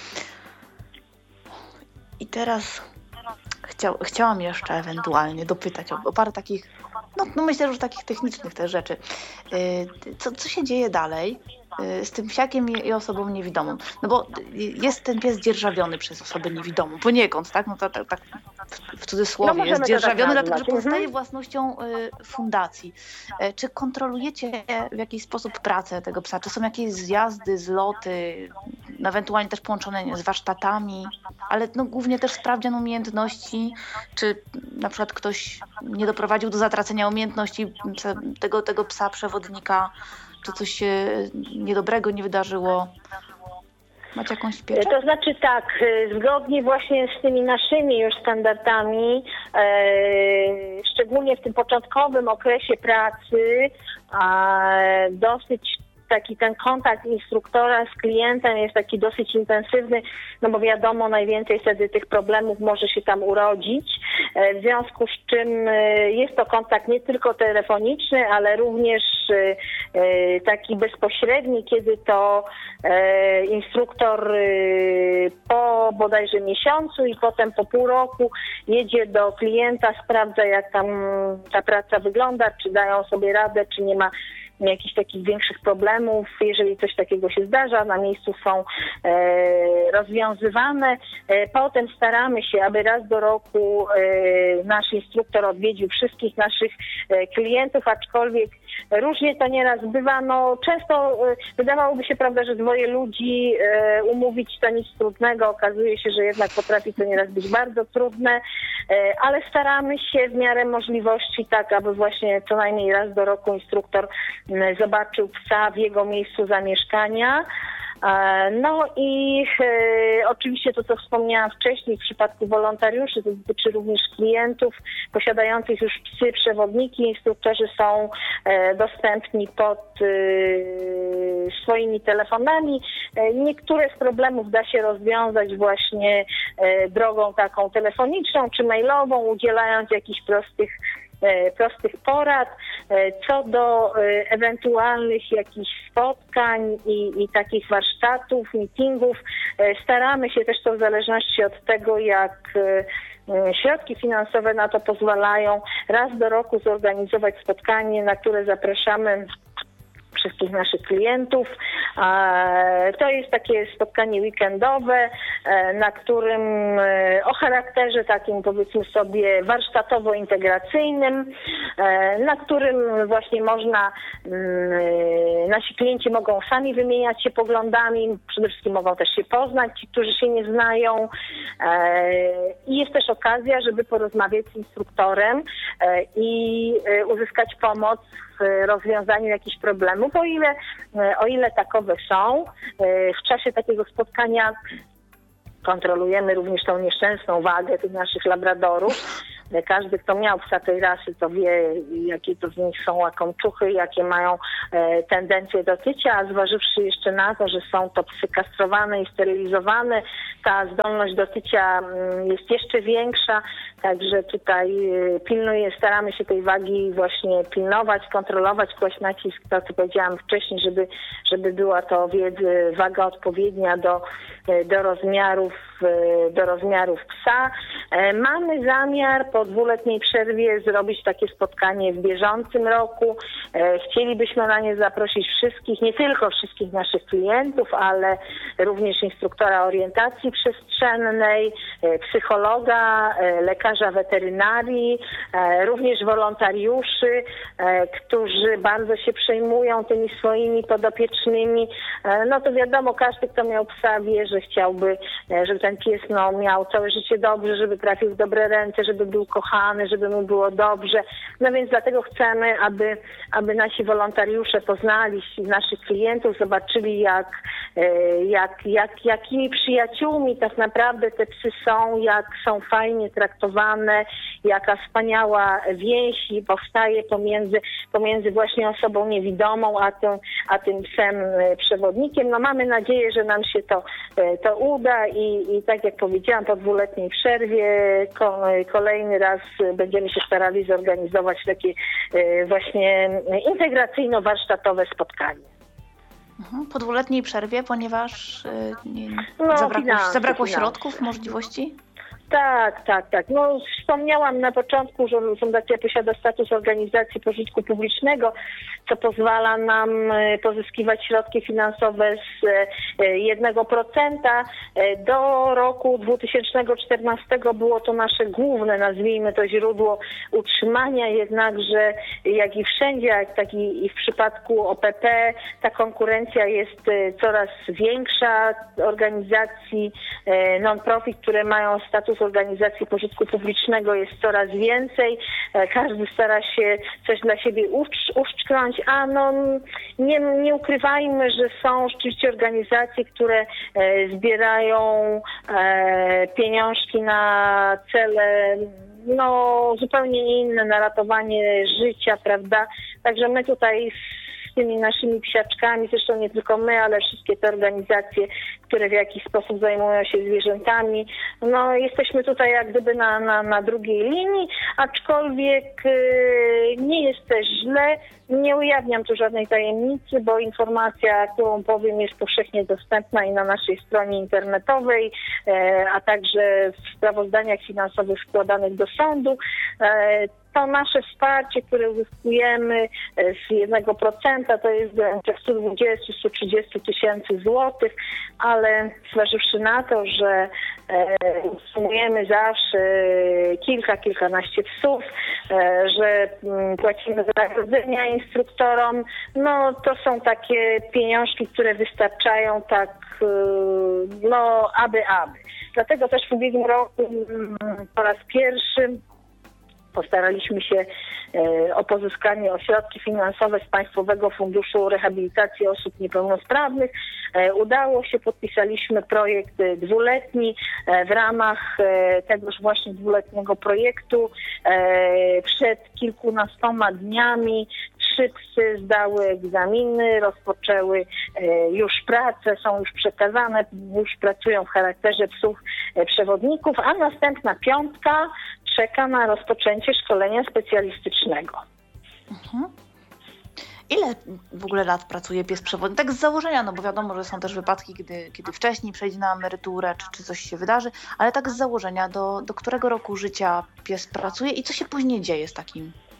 I teraz chciał, chciałam jeszcze ewentualnie dopytać o, o parę takich, no, no myślę, że już takich technicznych też rzeczy. Co, co się dzieje dalej z tym psiakiem i osobą niewidomą? No bo jest ten pies dzierżawiony przez osobę niewidomą, poniekąd, tak? No to tak, tak w cudzysłowie no jest dzierżawiony, tak dlatego że pozostaje własnością fundacji. Czy kontrolujecie w jakiś sposób pracę tego psa? Czy są jakieś zjazdy, zloty, ewentualnie też połączone z warsztatami, ale no głównie też sprawdzian umiejętności, czy na przykład ktoś nie doprowadził do zatracenia umiejętności tego, tego psa przewodnika, czy coś się niedobrego nie wydarzyło? Macie jakąś pieczę? To znaczy tak, zgodnie właśnie z tymi naszymi już standardami, e, szczególnie w tym początkowym okresie pracy, e, dosyć taki ten kontakt instruktora z klientem jest taki dosyć intensywny, no bo wiadomo, najwięcej wtedy tych problemów może się tam urodzić, w związku z czym jest to kontakt nie tylko telefoniczny, ale również taki bezpośredni, kiedy to instruktor po bodajże miesiącu i potem po pół roku jedzie do klienta, sprawdza jak tam ta praca wygląda, czy dają sobie radę, czy nie ma jakichś takich większych problemów, jeżeli coś takiego się zdarza, na miejscu są e, rozwiązywane. E, potem staramy się, aby raz do roku e, nasz instruktor odwiedził wszystkich naszych e, klientów, aczkolwiek różnie to nieraz bywa. No, często e, wydawałoby się, prawda, że dwoje ludzi e, umówić to nic trudnego. Okazuje się, że jednak potrafi to nieraz być bardzo trudne, e, ale staramy się w miarę możliwości tak, aby właśnie co najmniej raz do roku instruktor zobaczył psa w jego miejscu zamieszkania. No i e, oczywiście to, co wspomniałam wcześniej, w przypadku wolontariuszy, to dotyczy również klientów posiadających już psy przewodniki. Instruktorzy są e, dostępni pod e, swoimi telefonami. E, niektóre z problemów da się rozwiązać właśnie e, drogą taką telefoniczną czy mailową, udzielając jakichś prostych prostych porad. Co do ewentualnych jakichś spotkań i, i takich warsztatów, meetingów, staramy się też to w zależności od tego, jak środki finansowe na to pozwalają, raz do roku zorganizować spotkanie, na które zapraszamy wszystkich naszych klientów. To jest takie spotkanie weekendowe, na którym o charakterze takim, powiedzmy sobie, warsztatowo-integracyjnym, na którym właśnie można, nasi klienci mogą sami wymieniać się poglądami, przede wszystkim mogą też się poznać, ci, którzy się nie znają. I jest też okazja, żeby porozmawiać z instruktorem i uzyskać pomoc w rozwiązaniu jakichś problemów, o ile, o ile takowe są. W czasie takiego spotkania kontrolujemy również tą nieszczęsną wagę tych naszych labradorów. Każdy, kto miał psa tej rasy, to wie, jakie to w nich są łakomczuchy, jakie mają e, tendencje do tycia, a zważywszy jeszcze na to, że są to psy kastrowane i sterylizowane, ta zdolność do tycia m, jest jeszcze większa, także tutaj e, pilnuje, staramy się tej wagi właśnie pilnować, kontrolować, kłaść nacisk, to co powiedziałam wcześniej, żeby, żeby była to wiedzy, waga odpowiednia do, e, do rozmiarów, e, do rozmiarów psa. E, mamy zamiar po dwuletniej przerwie zrobić takie spotkanie w bieżącym roku. Chcielibyśmy na nie zaprosić wszystkich, nie tylko wszystkich naszych klientów, ale również instruktora orientacji przestrzennej, psychologa, lekarza weterynarii, również wolontariuszy, którzy bardzo się przejmują tymi swoimi podopiecznymi. No to wiadomo, każdy, kto miał psa, wie, że chciałby, żeby ten pies no, miał całe życie dobrze, żeby trafił w dobre ręce, żeby był kochany, żeby mu było dobrze. No więc dlatego chcemy, aby, aby nasi wolontariusze poznali naszych klientów, zobaczyli jak, jak, jak, jakimi przyjaciółmi tak naprawdę te psy są, jak są fajnie traktowane, jaka wspaniała więź powstaje pomiędzy, pomiędzy właśnie osobą niewidomą, a tym, a tym psem przewodnikiem. No mamy nadzieję, że nam się to, to uda i, i tak jak powiedziałam, po dwuletniej przerwie kolejny raz będziemy się starali zorganizować takie właśnie integracyjno-warsztatowe spotkanie. Po dwuletniej przerwie, ponieważ nie, no, zabrakło, finanse, zabrakło finanse. środków, możliwości? Tak, tak, tak. No wspomniałam na początku, że Fundacja posiada status organizacji pożytku publicznego, co pozwala nam pozyskiwać środki finansowe z jednego procenta. Do roku dwa tysiące czternastego było to nasze główne, nazwijmy to, źródło utrzymania, jednakże jak i wszędzie, jak tak i w przypadku O P P, ta konkurencja jest coraz większa. Organizacji non-profit, które mają status organizacji pożytku publicznego jest coraz więcej. Każdy stara się coś dla siebie uszczknąć, a no nie, nie ukrywajmy, że są rzeczywiście organizacje, które zbierają pieniążki na cele no zupełnie inne, na ratowanie życia, prawda? Także my tutaj z tymi naszymi psiaczkami, zresztą nie tylko my, ale wszystkie te organizacje, które w jakiś sposób zajmują się zwierzętami, no jesteśmy tutaj jak gdyby na, na, na drugiej linii, aczkolwiek yy, nie jest też źle. Nie ujawniam tu żadnej tajemnicy, bo informacja, którą powiem, jest powszechnie dostępna i na naszej stronie internetowej, e, a także w sprawozdaniach finansowych składanych do sądu. E, to nasze wsparcie, które uzyskujemy z jednego procenta, to jest sto dwadzieścia do stu trzydziestu tysięcy złotych, ale zważywszy na to, że e, sumujemy zawsze kilka, kilkanaście psów, e, że m, płacimy wynagrodzenia instruktorom, no to są takie pieniążki, które wystarczają tak, e, no aby, aby. Dlatego też w ubiegłym roku m, po raz pierwszy postaraliśmy się e, o pozyskanie o środki finansowe z Państwowego Funduszu Rehabilitacji Osób Niepełnosprawnych. E, udało się, podpisaliśmy projekt dwuletni. E, w ramach e, tegoż właśnie dwuletniego projektu e, przed kilkunastoma dniami trzy psy zdały egzaminy, rozpoczęły e, już pracę, są już przekazane, już pracują w charakterze psów e, przewodników, a następna piątka czeka na rozpoczęcie szkolenia specjalistycznego. Mhm. Ile w ogóle lat pracuje pies przewodnik? Tak z założenia, no bo wiadomo, że są też wypadki, kiedy, kiedy wcześniej przejdzie na emeryturę, czy, czy coś się wydarzy, ale tak z założenia, do, do którego roku życia pies pracuje i co się później dzieje z takim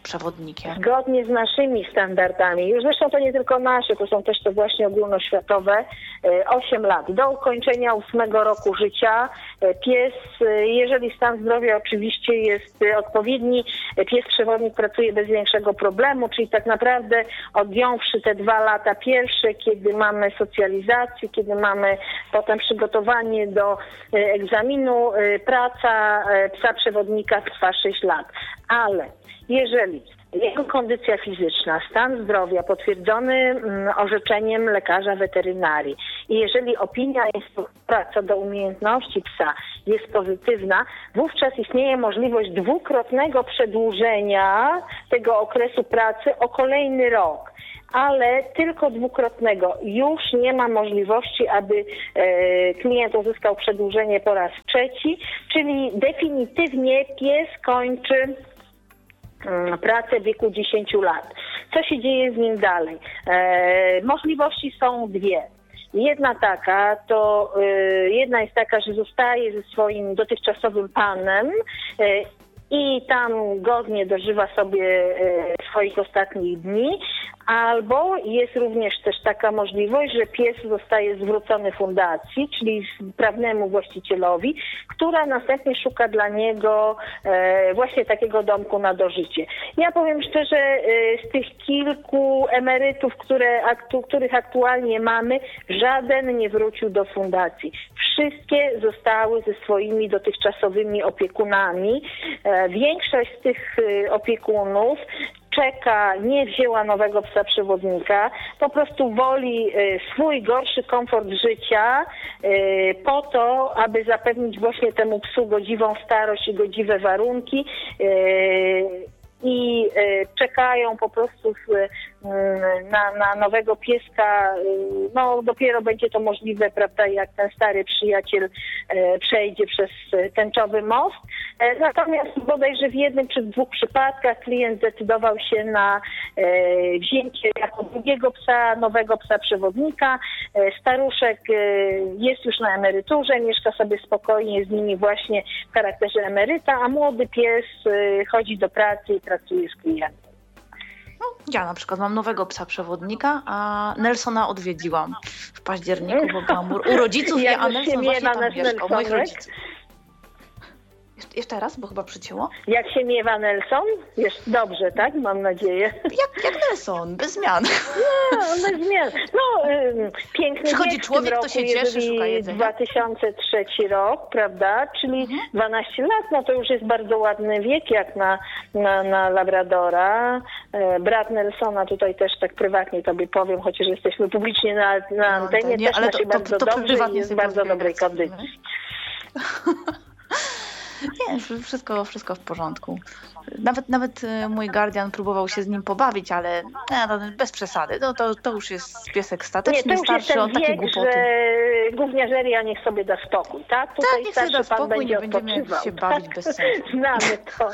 przewodnikiem? Zgodnie z naszymi standardami, już zresztą to nie tylko nasze, to są też te właśnie ogólnoświatowe, osiem lat. Do ukończenia ósmego roku życia pies, jeżeli stan zdrowia oczywiście jest odpowiedni, pies przewodnik pracuje bez większego problemu, czyli tak naprawdę odjąwszy te dwa lata pierwsze, kiedy mamy socjalizację, kiedy mamy potem przygotowanie do egzaminu, praca psa przewodnika trwa sześć lat. Ale jeżeli jego kondycja fizyczna, stan zdrowia potwierdzony mm, orzeczeniem lekarza weterynarii i jeżeli opinia instruktora co do umiejętności psa jest pozytywna, wówczas istnieje możliwość dwukrotnego przedłużenia tego okresu pracy o kolejny rok. Ale tylko dwukrotnego. Już nie ma możliwości, aby e, klient uzyskał przedłużenie po raz trzeci, czyli definitywnie pies kończy pracę w wieku dziesięciu lat. Co się dzieje z nim dalej? E, możliwości są dwie. Jedna taka, to e, jedna jest taka, że zostaje ze swoim dotychczasowym panem e, i tam godnie dożywa sobie e, swoich ostatnich dni, albo jest również też taka możliwość, że pies zostaje zwrócony fundacji, czyli prawnemu właścicielowi, która następnie szuka dla niego e, właśnie takiego domku na dożycie. Ja powiem szczerze, e, z tych kilku emerytów, które, aktu, których aktualnie mamy, żaden nie wrócił do fundacji. Wszystkie zostały ze swoimi dotychczasowymi opiekunami. E, większość z tych e, opiekunów czeka, nie wzięła nowego psa przewodnika, po prostu woli swój gorszy komfort życia po to, aby zapewnić właśnie temu psu godziwą starość i godziwe warunki i czekają po prostu na, na nowego pieska. No dopiero będzie to możliwe, prawda, jak ten stary przyjaciel przejdzie przez tęczowy most. Natomiast bodajże w jednym czy w dwóch przypadkach klient zdecydował się na wzięcie jako drugiego psa, nowego psa przewodnika. Staruszek jest już na emeryturze, mieszka sobie spokojnie z nimi właśnie w charakterze emeryta, a młody pies chodzi do pracy i pracuje z klientem. Ja na przykład mam nowego psa przewodnika, a Nelsona odwiedziłam w październiku, bo byłam u rodziców, ja, a Nelson właśnie tam mieszkał, moich rodziców. Jeszcze raz, bo chyba przycięło. Jak się miewa Nelson? Jest dobrze, tak? Mam nadzieję. Jak, jak Nelson, bez zmian. No, bez zmian. No, y, piękny Przychodzi wiek człowiek, w tym roku, to się cieszy, szuka jedzenia. dwa tysiące trzeci rok, prawda? Czyli mhm. dwanaście lat, no to już jest bardzo ładny wiek, jak na, na, na Labradora. E, brat Nelsona, tutaj też tak prywatnie tobie powiem, chociaż jesteśmy publicznie na, na antenie, no, też ale ma się to, bardzo to, to dobrze i jest w bardzo dobrej kondycji. Nie, wszystko, wszystko w porządku. Nawet, nawet mój guardian próbował się z nim pobawić, ale nie, no, bez przesady. No, to, to już jest piesek stateczny, starszy, on takie głupoty. Że gówniarzeria niech sobie da spokój, tak? Tutaj tak, niech sobie da spokój, nie będziemy się bawić bez sensu. Znamy to.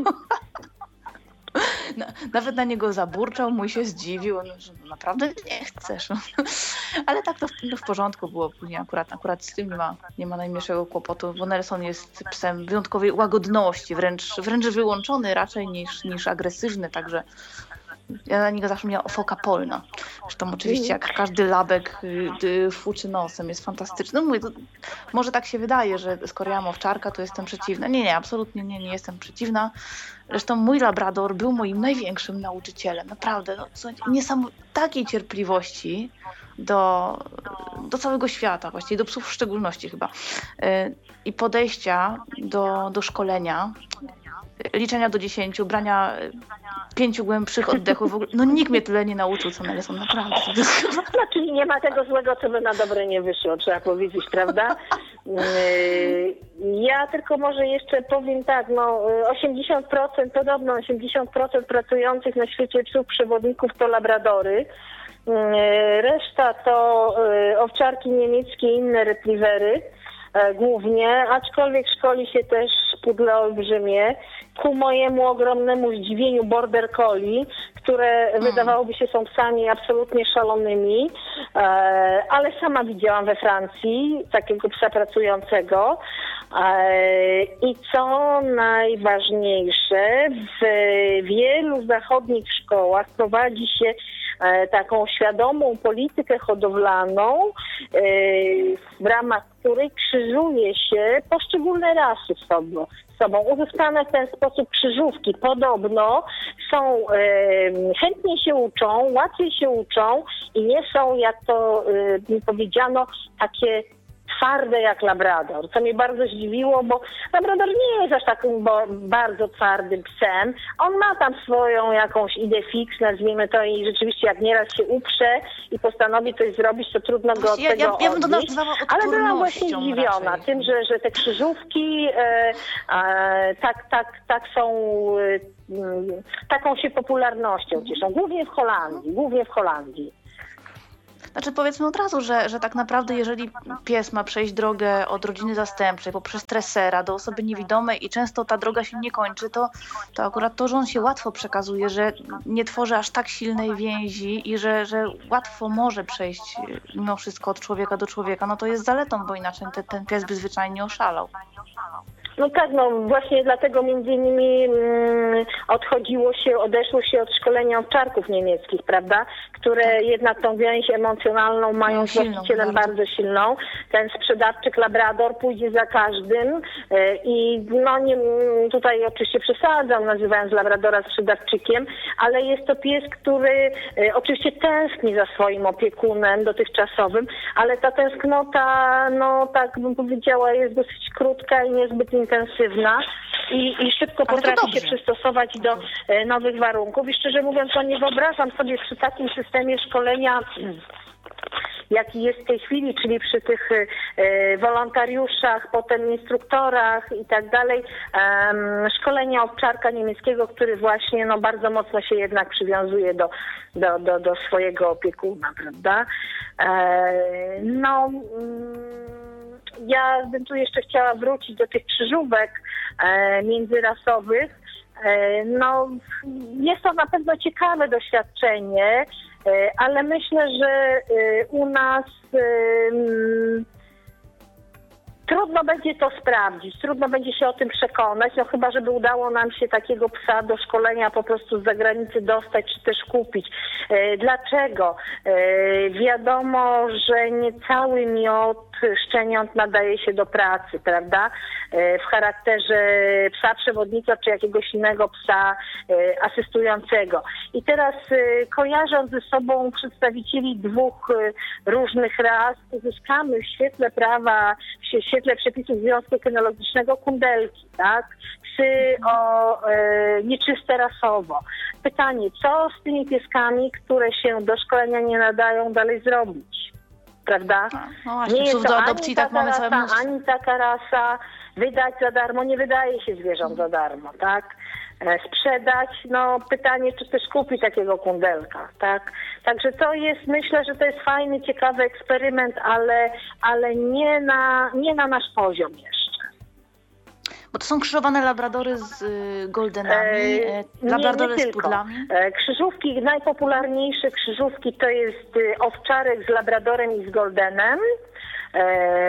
Nawet na niego zaburczał, mój się zdziwił, że naprawdę nie chcesz. Ale tak to w, to w porządku było później, akurat, akurat z tym nie ma, nie ma najmniejszego kłopotu, bo Nelson jest psem wyjątkowej łagodności, wręcz, wręcz wyłączony raczej niż, niż agresywny, także ja na niego zawsze miałam foka polna. Zresztą oczywiście jak każdy labek y, fuczy nosem, jest fantastyczny. No mówię, to może tak się wydaje, że skoro ja mam owczarka, to jestem przeciwna. Nie, nie, absolutnie nie, nie jestem przeciwna. Zresztą mój labrador był moim największym nauczycielem. Naprawdę, no, niesam- takiej cierpliwości do, do całego świata, właściwie do psów w szczególności chyba. Y, I podejścia do, do szkolenia, liczenia do dziesięciu, brania pięciu głębszych oddechów. W ogóle, no nikt mnie tyle nie nauczył, co Nelson, naprawdę. No, czyli nie ma tego złego, co by na dobre nie wyszło, trzeba powiedzieć, prawda? Ja tylko może jeszcze powiem tak, no osiemdziesiąt procent, podobno osiemdziesiąt procent pracujących na świecie psów przewodników to labradory. Reszta to owczarki niemieckie i inne retrievery głównie, aczkolwiek szkoli się też pudle olbrzymie. Ku mojemu ogromnemu zdziwieniu border collie, które hmm. wydawałoby się są psami absolutnie szalonymi, ale sama widziałam we Francji takiego psa pracującego. I co najważniejsze, w wielu zachodnich szkołach prowadzi się taką świadomą politykę hodowlaną, w ramach której krzyżuje się poszczególne rasy z sobą. sobą. Uzyskane w ten sposób krzyżówki podobno są, chętniej się uczą, łatwiej się uczą i nie są, jak to mi powiedziano, takie twarde jak labrador, co mnie bardzo zdziwiło, bo labrador nie jest aż takim bardzo twardym psem. On ma tam swoją jakąś ideę fix, nazwijmy to, i rzeczywiście jak nieraz się uprze i postanowi coś zrobić, to trudno go od ja, tego ja, ja bym to odnieść. Ale byłam właśnie zdziwiona raczej. tym, że, że te krzyżówki e, e, tak, tak, tak są, e, taką się popularnością cieszą. Głównie w Holandii, głównie w Holandii. Znaczy powiedzmy od razu, że, że tak naprawdę jeżeli pies ma przejść drogę od rodziny zastępczej poprzez tresera do osoby niewidomej i często ta droga się nie kończy, to, to akurat to, że on się łatwo przekazuje, że nie tworzy aż tak silnej więzi i że, że łatwo może przejść mimo wszystko od człowieka do człowieka, no to jest zaletą, bo inaczej ten, ten pies by zwyczajnie oszalał. No tak, no właśnie dlatego między innymi mm, odchodziło się, odeszło się od szkolenia owczarków niemieckich, prawda? Które tak. jednak tą więź emocjonalną mają z właścicielem bardzo. bardzo silną. Ten sprzedawczyk labrador pójdzie za każdym yy, i no nie, tutaj oczywiście przesadzam, nazywając labradora sprzedawczykiem, ale jest to pies, który yy, oczywiście tęskni za swoim opiekunem dotychczasowym, ale ta tęsknota, no tak bym powiedziała, jest dosyć krótka i niezbyt intensywna i, i szybko Ale potrafi się przystosować do e, nowych warunków. I szczerze mówiąc, to nie wyobrażam sobie przy takim systemie szkolenia, jaki jest w tej chwili, czyli przy tych e, wolontariuszach, potem instruktorach i tak dalej, e, szkolenia owczarka niemieckiego, który właśnie no, bardzo mocno się jednak przywiązuje do, do, do, do swojego opiekuna, prawda? E, no... Mm, Ja bym tu jeszcze chciała wrócić do tych krzyżówek e, międzyrasowych. E, no, jest to na pewno ciekawe doświadczenie, e, ale myślę, że e, u nas e, m, trudno będzie to sprawdzić, trudno będzie się o tym przekonać, no chyba, żeby udało nam się takiego psa do szkolenia po prostu z zagranicy dostać, czy też kupić. E, dlaczego? E, wiadomo, że nie cały miod szczeniąt nadaje się do pracy, prawda? E, w charakterze psa przewodnika, czy jakiegoś innego psa e, asystującego. I teraz e, kojarząc ze sobą przedstawicieli dwóch e, różnych ras, uzyskamy w świetle prawa, w świetle przepisów Związku Kynologicznego kundelki, tak? Psy o, e, nieczyste rasowo. Pytanie, co z tymi pieskami, które się do szkolenia nie nadają, dalej zrobić? Prawda? No właśnie, nie jest do to adopcji ani tak taka mamy rasa, całe mnóstwo. ani taka rasa, wydać za darmo, nie wydaje się zwierząt za darmo, tak? E, sprzedać, no pytanie, czy też kupi takiego kundelka, tak? Także to jest, myślę, że to jest fajny, ciekawy eksperyment, ale, ale nie na, nie na nasz poziom jeszcze. Bo to są krzyżowane labradory z y, goldenami, E, labradory nie, nie z tylko. pudlami. E, krzyżówki, najpopularniejsze krzyżówki to jest y, owczarek z labradorem i z goldenem. E,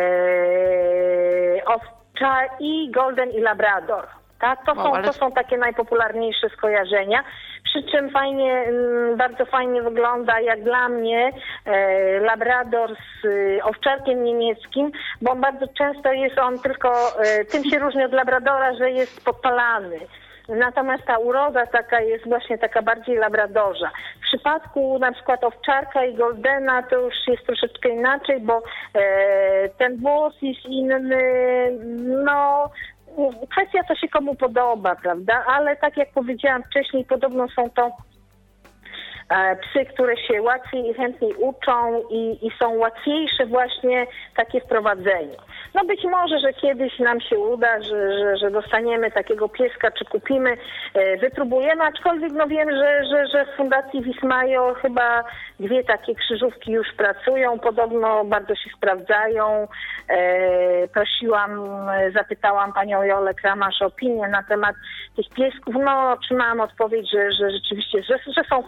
owcza i golden i labrador. Tak, to, O, są, ale- to są takie najpopularniejsze skojarzenia. Przy czym fajnie, mm, bardzo fajnie wygląda, jak dla mnie, e, labrador z e, owczarkiem niemieckim, bo bardzo często jest on tylko, e, tym się różni od labradora, że jest podpalany. Natomiast ta uroda taka jest właśnie taka bardziej labradorza. W przypadku na przykład owczarka i goldena to już jest troszeczkę inaczej, bo e, ten włos jest inny, no... Kwestia, co się komu podoba, prawda? Ale tak jak powiedziałam wcześniej, podobno są to e, psy, które się łatwiej i chętniej uczą i, i są łatwiejsze właśnie takie w prowadzeniu. No być może, że kiedyś nam się uda, że, że, że dostaniemy takiego pieska, czy kupimy, e, wypróbujemy, aczkolwiek no wiem, że, że, że w Fundacji Vismajo chyba dwie takie krzyżówki już pracują, podobno bardzo się sprawdzają. E, prosiłam, zapytałam panią Jolę Kramasz o opinię na temat tych piesków. No otrzymałam odpowiedź, że, że rzeczywiście, że, że są fajne, że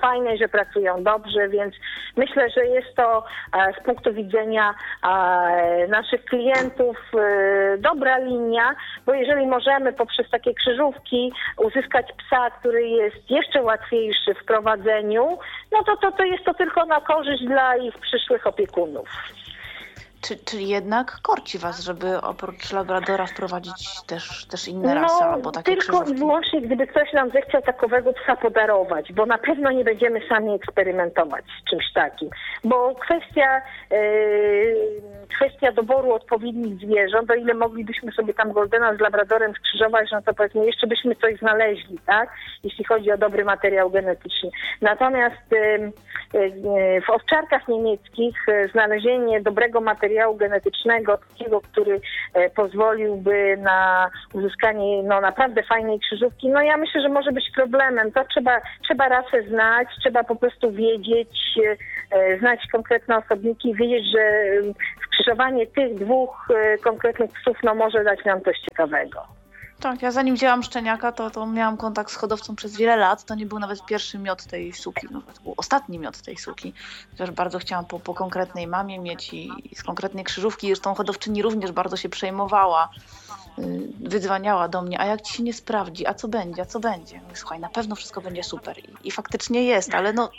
pracują dobrze, więc myślę, że jest to z punktu widzenia naszych klientów dobra linia, bo jeżeli możemy poprzez takie krzyżówki uzyskać psa, który jest jeszcze łatwiejszy w prowadzeniu, no to, to, to jest to tylko na korzyść dla ich przyszłych opiekunów. Czy, czyli jednak korci was, żeby oprócz labradora wprowadzić też, też inne rasy no, albo takie tylko krzyżówki? i wyłącznie, gdyby ktoś nam zechciał takowego psa podarować, bo na pewno nie będziemy sami eksperymentować z czymś takim, bo kwestia, yy, kwestia doboru odpowiednich zwierząt, o ile moglibyśmy sobie tam Goldena z labradorem skrzyżować, no to powiedzmy jeszcze byśmy coś znaleźli, tak, jeśli chodzi o dobry materiał genetyczny. Natomiast yy, yy, w owczarkach niemieckich yy, znalezienie dobrego materiału genetycznego, takiego, który e, pozwoliłby na uzyskanie no, naprawdę fajnej krzyżówki, no ja myślę, że może być problemem. To trzeba, trzeba rasę znać, trzeba po prostu wiedzieć, e, znać konkretne osobniki, wiedzieć, że skrzyżowanie tych dwóch e, konkretnych psów no, może dać nam coś ciekawego. Tak, ja zanim wzięłam szczeniaka, to, to miałam kontakt z hodowcą przez wiele lat. To nie był nawet pierwszy miod tej suki, no, to był ostatni miod tej suki. Chociaż bardzo chciałam po, po konkretnej mamie mieć i, i z konkretnej krzyżówki. Zresztą hodowczyni również bardzo się przejmowała, yy, wydzwaniała do mnie, a jak ci się nie sprawdzi, a co będzie, a co będzie? Mówię, słuchaj, na pewno wszystko będzie super. I, i faktycznie jest, ale no...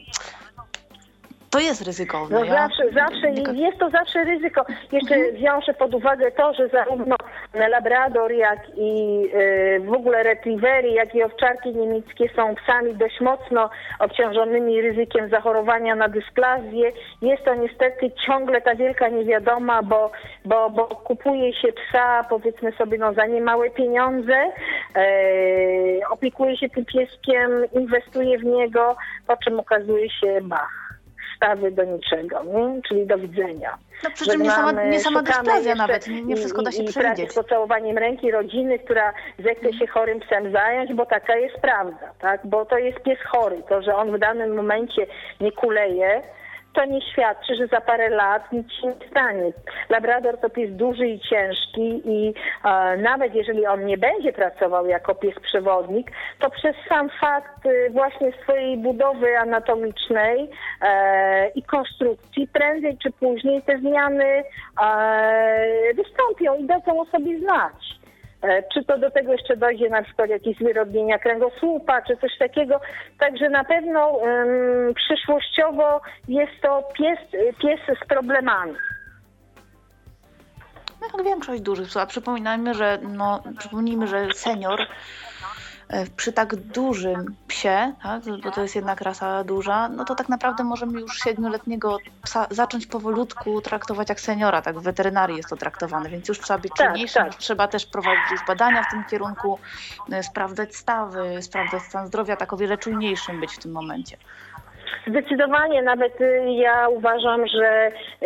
To jest ryzykowne. No ja... zawsze, zawsze jest to zawsze ryzyko. Jeszcze mhm. wiążę pod uwagę to, że zarówno labrador, jak i y, w ogóle retrievery, jak i owczarki niemieckie są psami dość mocno obciążonymi ryzykiem zachorowania na dysplazję. Jest to niestety ciągle ta wielka niewiadoma, bo, bo, bo kupuje się psa, powiedzmy sobie, no za niemałe pieniądze, y, opiekuje się tym pieskiem, inwestuje w niego, po czym okazuje się bach. Stawy do niczego, nie? Czyli do widzenia. No przy czym nie sama, nie sama dysplazja nawet, nie, nie wszystko i, da się i przewidzieć. Z pocałowaniem ręki rodziny, która zechce się chorym psem zająć, bo taka jest prawda, tak? Bo to jest pies chory. To, że on w danym momencie nie kuleje, to nie świadczy, że za parę lat nic się nie stanie. Labrador to pies duży i ciężki i e, nawet jeżeli on nie będzie pracował jako pies przewodnik, to przez sam fakt e, właśnie swojej budowy anatomicznej e, i konstrukcji prędzej czy później te zmiany e, wystąpią i dadzą o sobie znać. Czy to do tego jeszcze dojdzie na przykład jakieś wyrobienia kręgosłupa, czy coś takiego. Także na pewno um, przyszłościowo jest to pies, pies z problemami. No jak większość dużych psów. A przypominajmy, że, no, przypomnijmy, że senior przy tak dużym psie, tak, bo to jest jednak rasa duża, no to tak naprawdę możemy już siedmioletniego psa zacząć powolutku traktować jak seniora, tak w weterynarii jest to traktowane, więc już trzeba być czynniejszym, tak, tak. Trzeba też prowadzić już badania w tym kierunku, sprawdzać stawy, sprawdzać stan zdrowia, tak o wiele czujniejszym być w tym momencie. Zdecydowanie, nawet ja uważam, że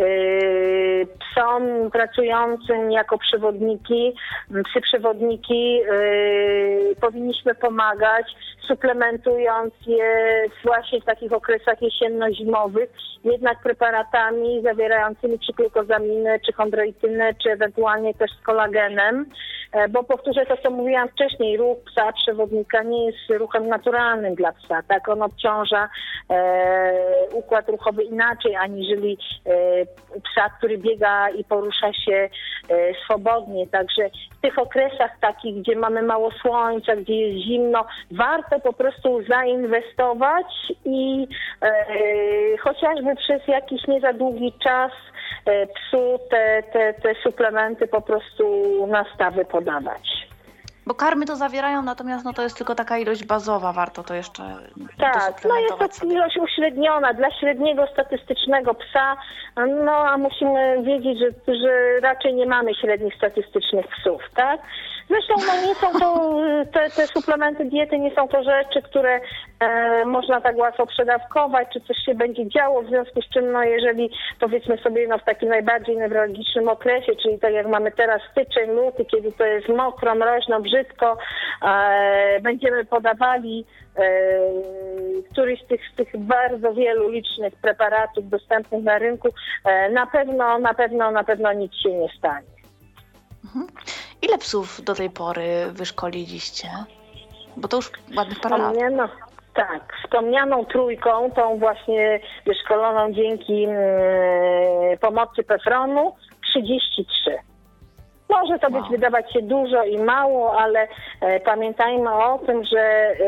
y, psom pracującym jako przewodniki, psy przewodniki y, powinniśmy pomagać, suplementując je właśnie w takich okresach jesienno-zimowych, jednak preparatami zawierającymi czy glukozaminę, czy chondroitynę, czy ewentualnie też z kolagenem, bo powtórzę to, co mówiłam wcześniej, ruch psa przewodnika nie jest ruchem naturalnym dla psa, tak? On obciąża e, układ ruchowy inaczej, aniżeli e, psa, który biega i porusza się e, swobodnie, także w tych okresach takich, gdzie mamy mało słońca, gdzie jest zimno, warto po prostu zainwestować i e, chociażby przez jakiś nie za długi czas psu te, te, te suplementy po prostu na stawy podawać. Bo karmy to zawierają, natomiast no to jest tylko taka ilość bazowa, warto to jeszcze Tak, no jest to sobie. Ilość uśredniona dla średniego statystycznego psa, no a musimy wiedzieć, że, że raczej nie mamy średnich statystycznych psów, tak? Zresztą no nie są to, te, te suplementy diety nie są to rzeczy, które e, można tak łatwo przedawkować, czy coś się będzie działo, w związku z czym no jeżeli powiedzmy sobie no w takim najbardziej newralgicznym okresie, czyli tak jak mamy teraz styczeń, luty, kiedy to jest mokro, mroźno, brzydko, e, będziemy podawali e, któryś z tych, z tych bardzo wielu licznych preparatów dostępnych na rynku, e, na pewno, na pewno, na pewno nic się nie stanie. Mhm. Ile psów do tej pory wyszkoliliście? Bo to już ładnych parę lat. Nie, no. Tak, wspomnianą trójką, tą właśnie wyszkoloną dzięki yy, pomocy Pefronu, trzydzieści trzy. Może to być Wow. wydawać się dużo i mało, ale e, pamiętajmy o tym, że e,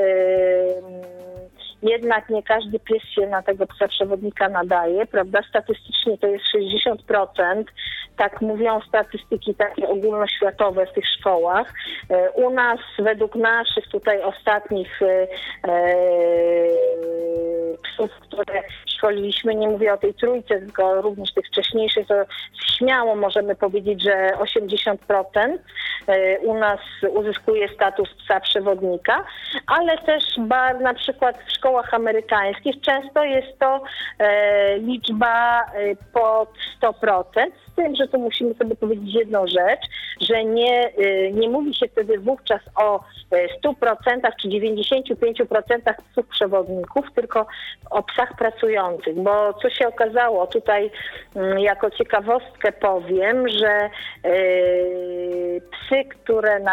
jednak nie każdy pies się na tego psa przewodnika nadaje, prawda? Statystycznie to jest sześćdziesiąt procent, tak mówią statystyki takie ogólnoświatowe w tych szkołach. E, u nas według naszych tutaj ostatnich e, e, psów, które szkoliliśmy, nie mówię o tej trójce, tylko również tych wcześniejszych, to śmiało możemy powiedzieć, że osiemdziesiąt procent u nas uzyskuje status psa przewodnika, ale też ba, na przykład w szkołach amerykańskich często jest to e, liczba e, pod sto procent, z tym, że tu musimy sobie powiedzieć jedną rzecz, że nie, e, nie mówi się wtedy wówczas o stu procentach czy dziewięćdziesięciu pięciu procentach psów przewodników, tylko o psach pracujących, bo co się okazało, tutaj m, jako ciekawostkę powiem, że e, psy, które na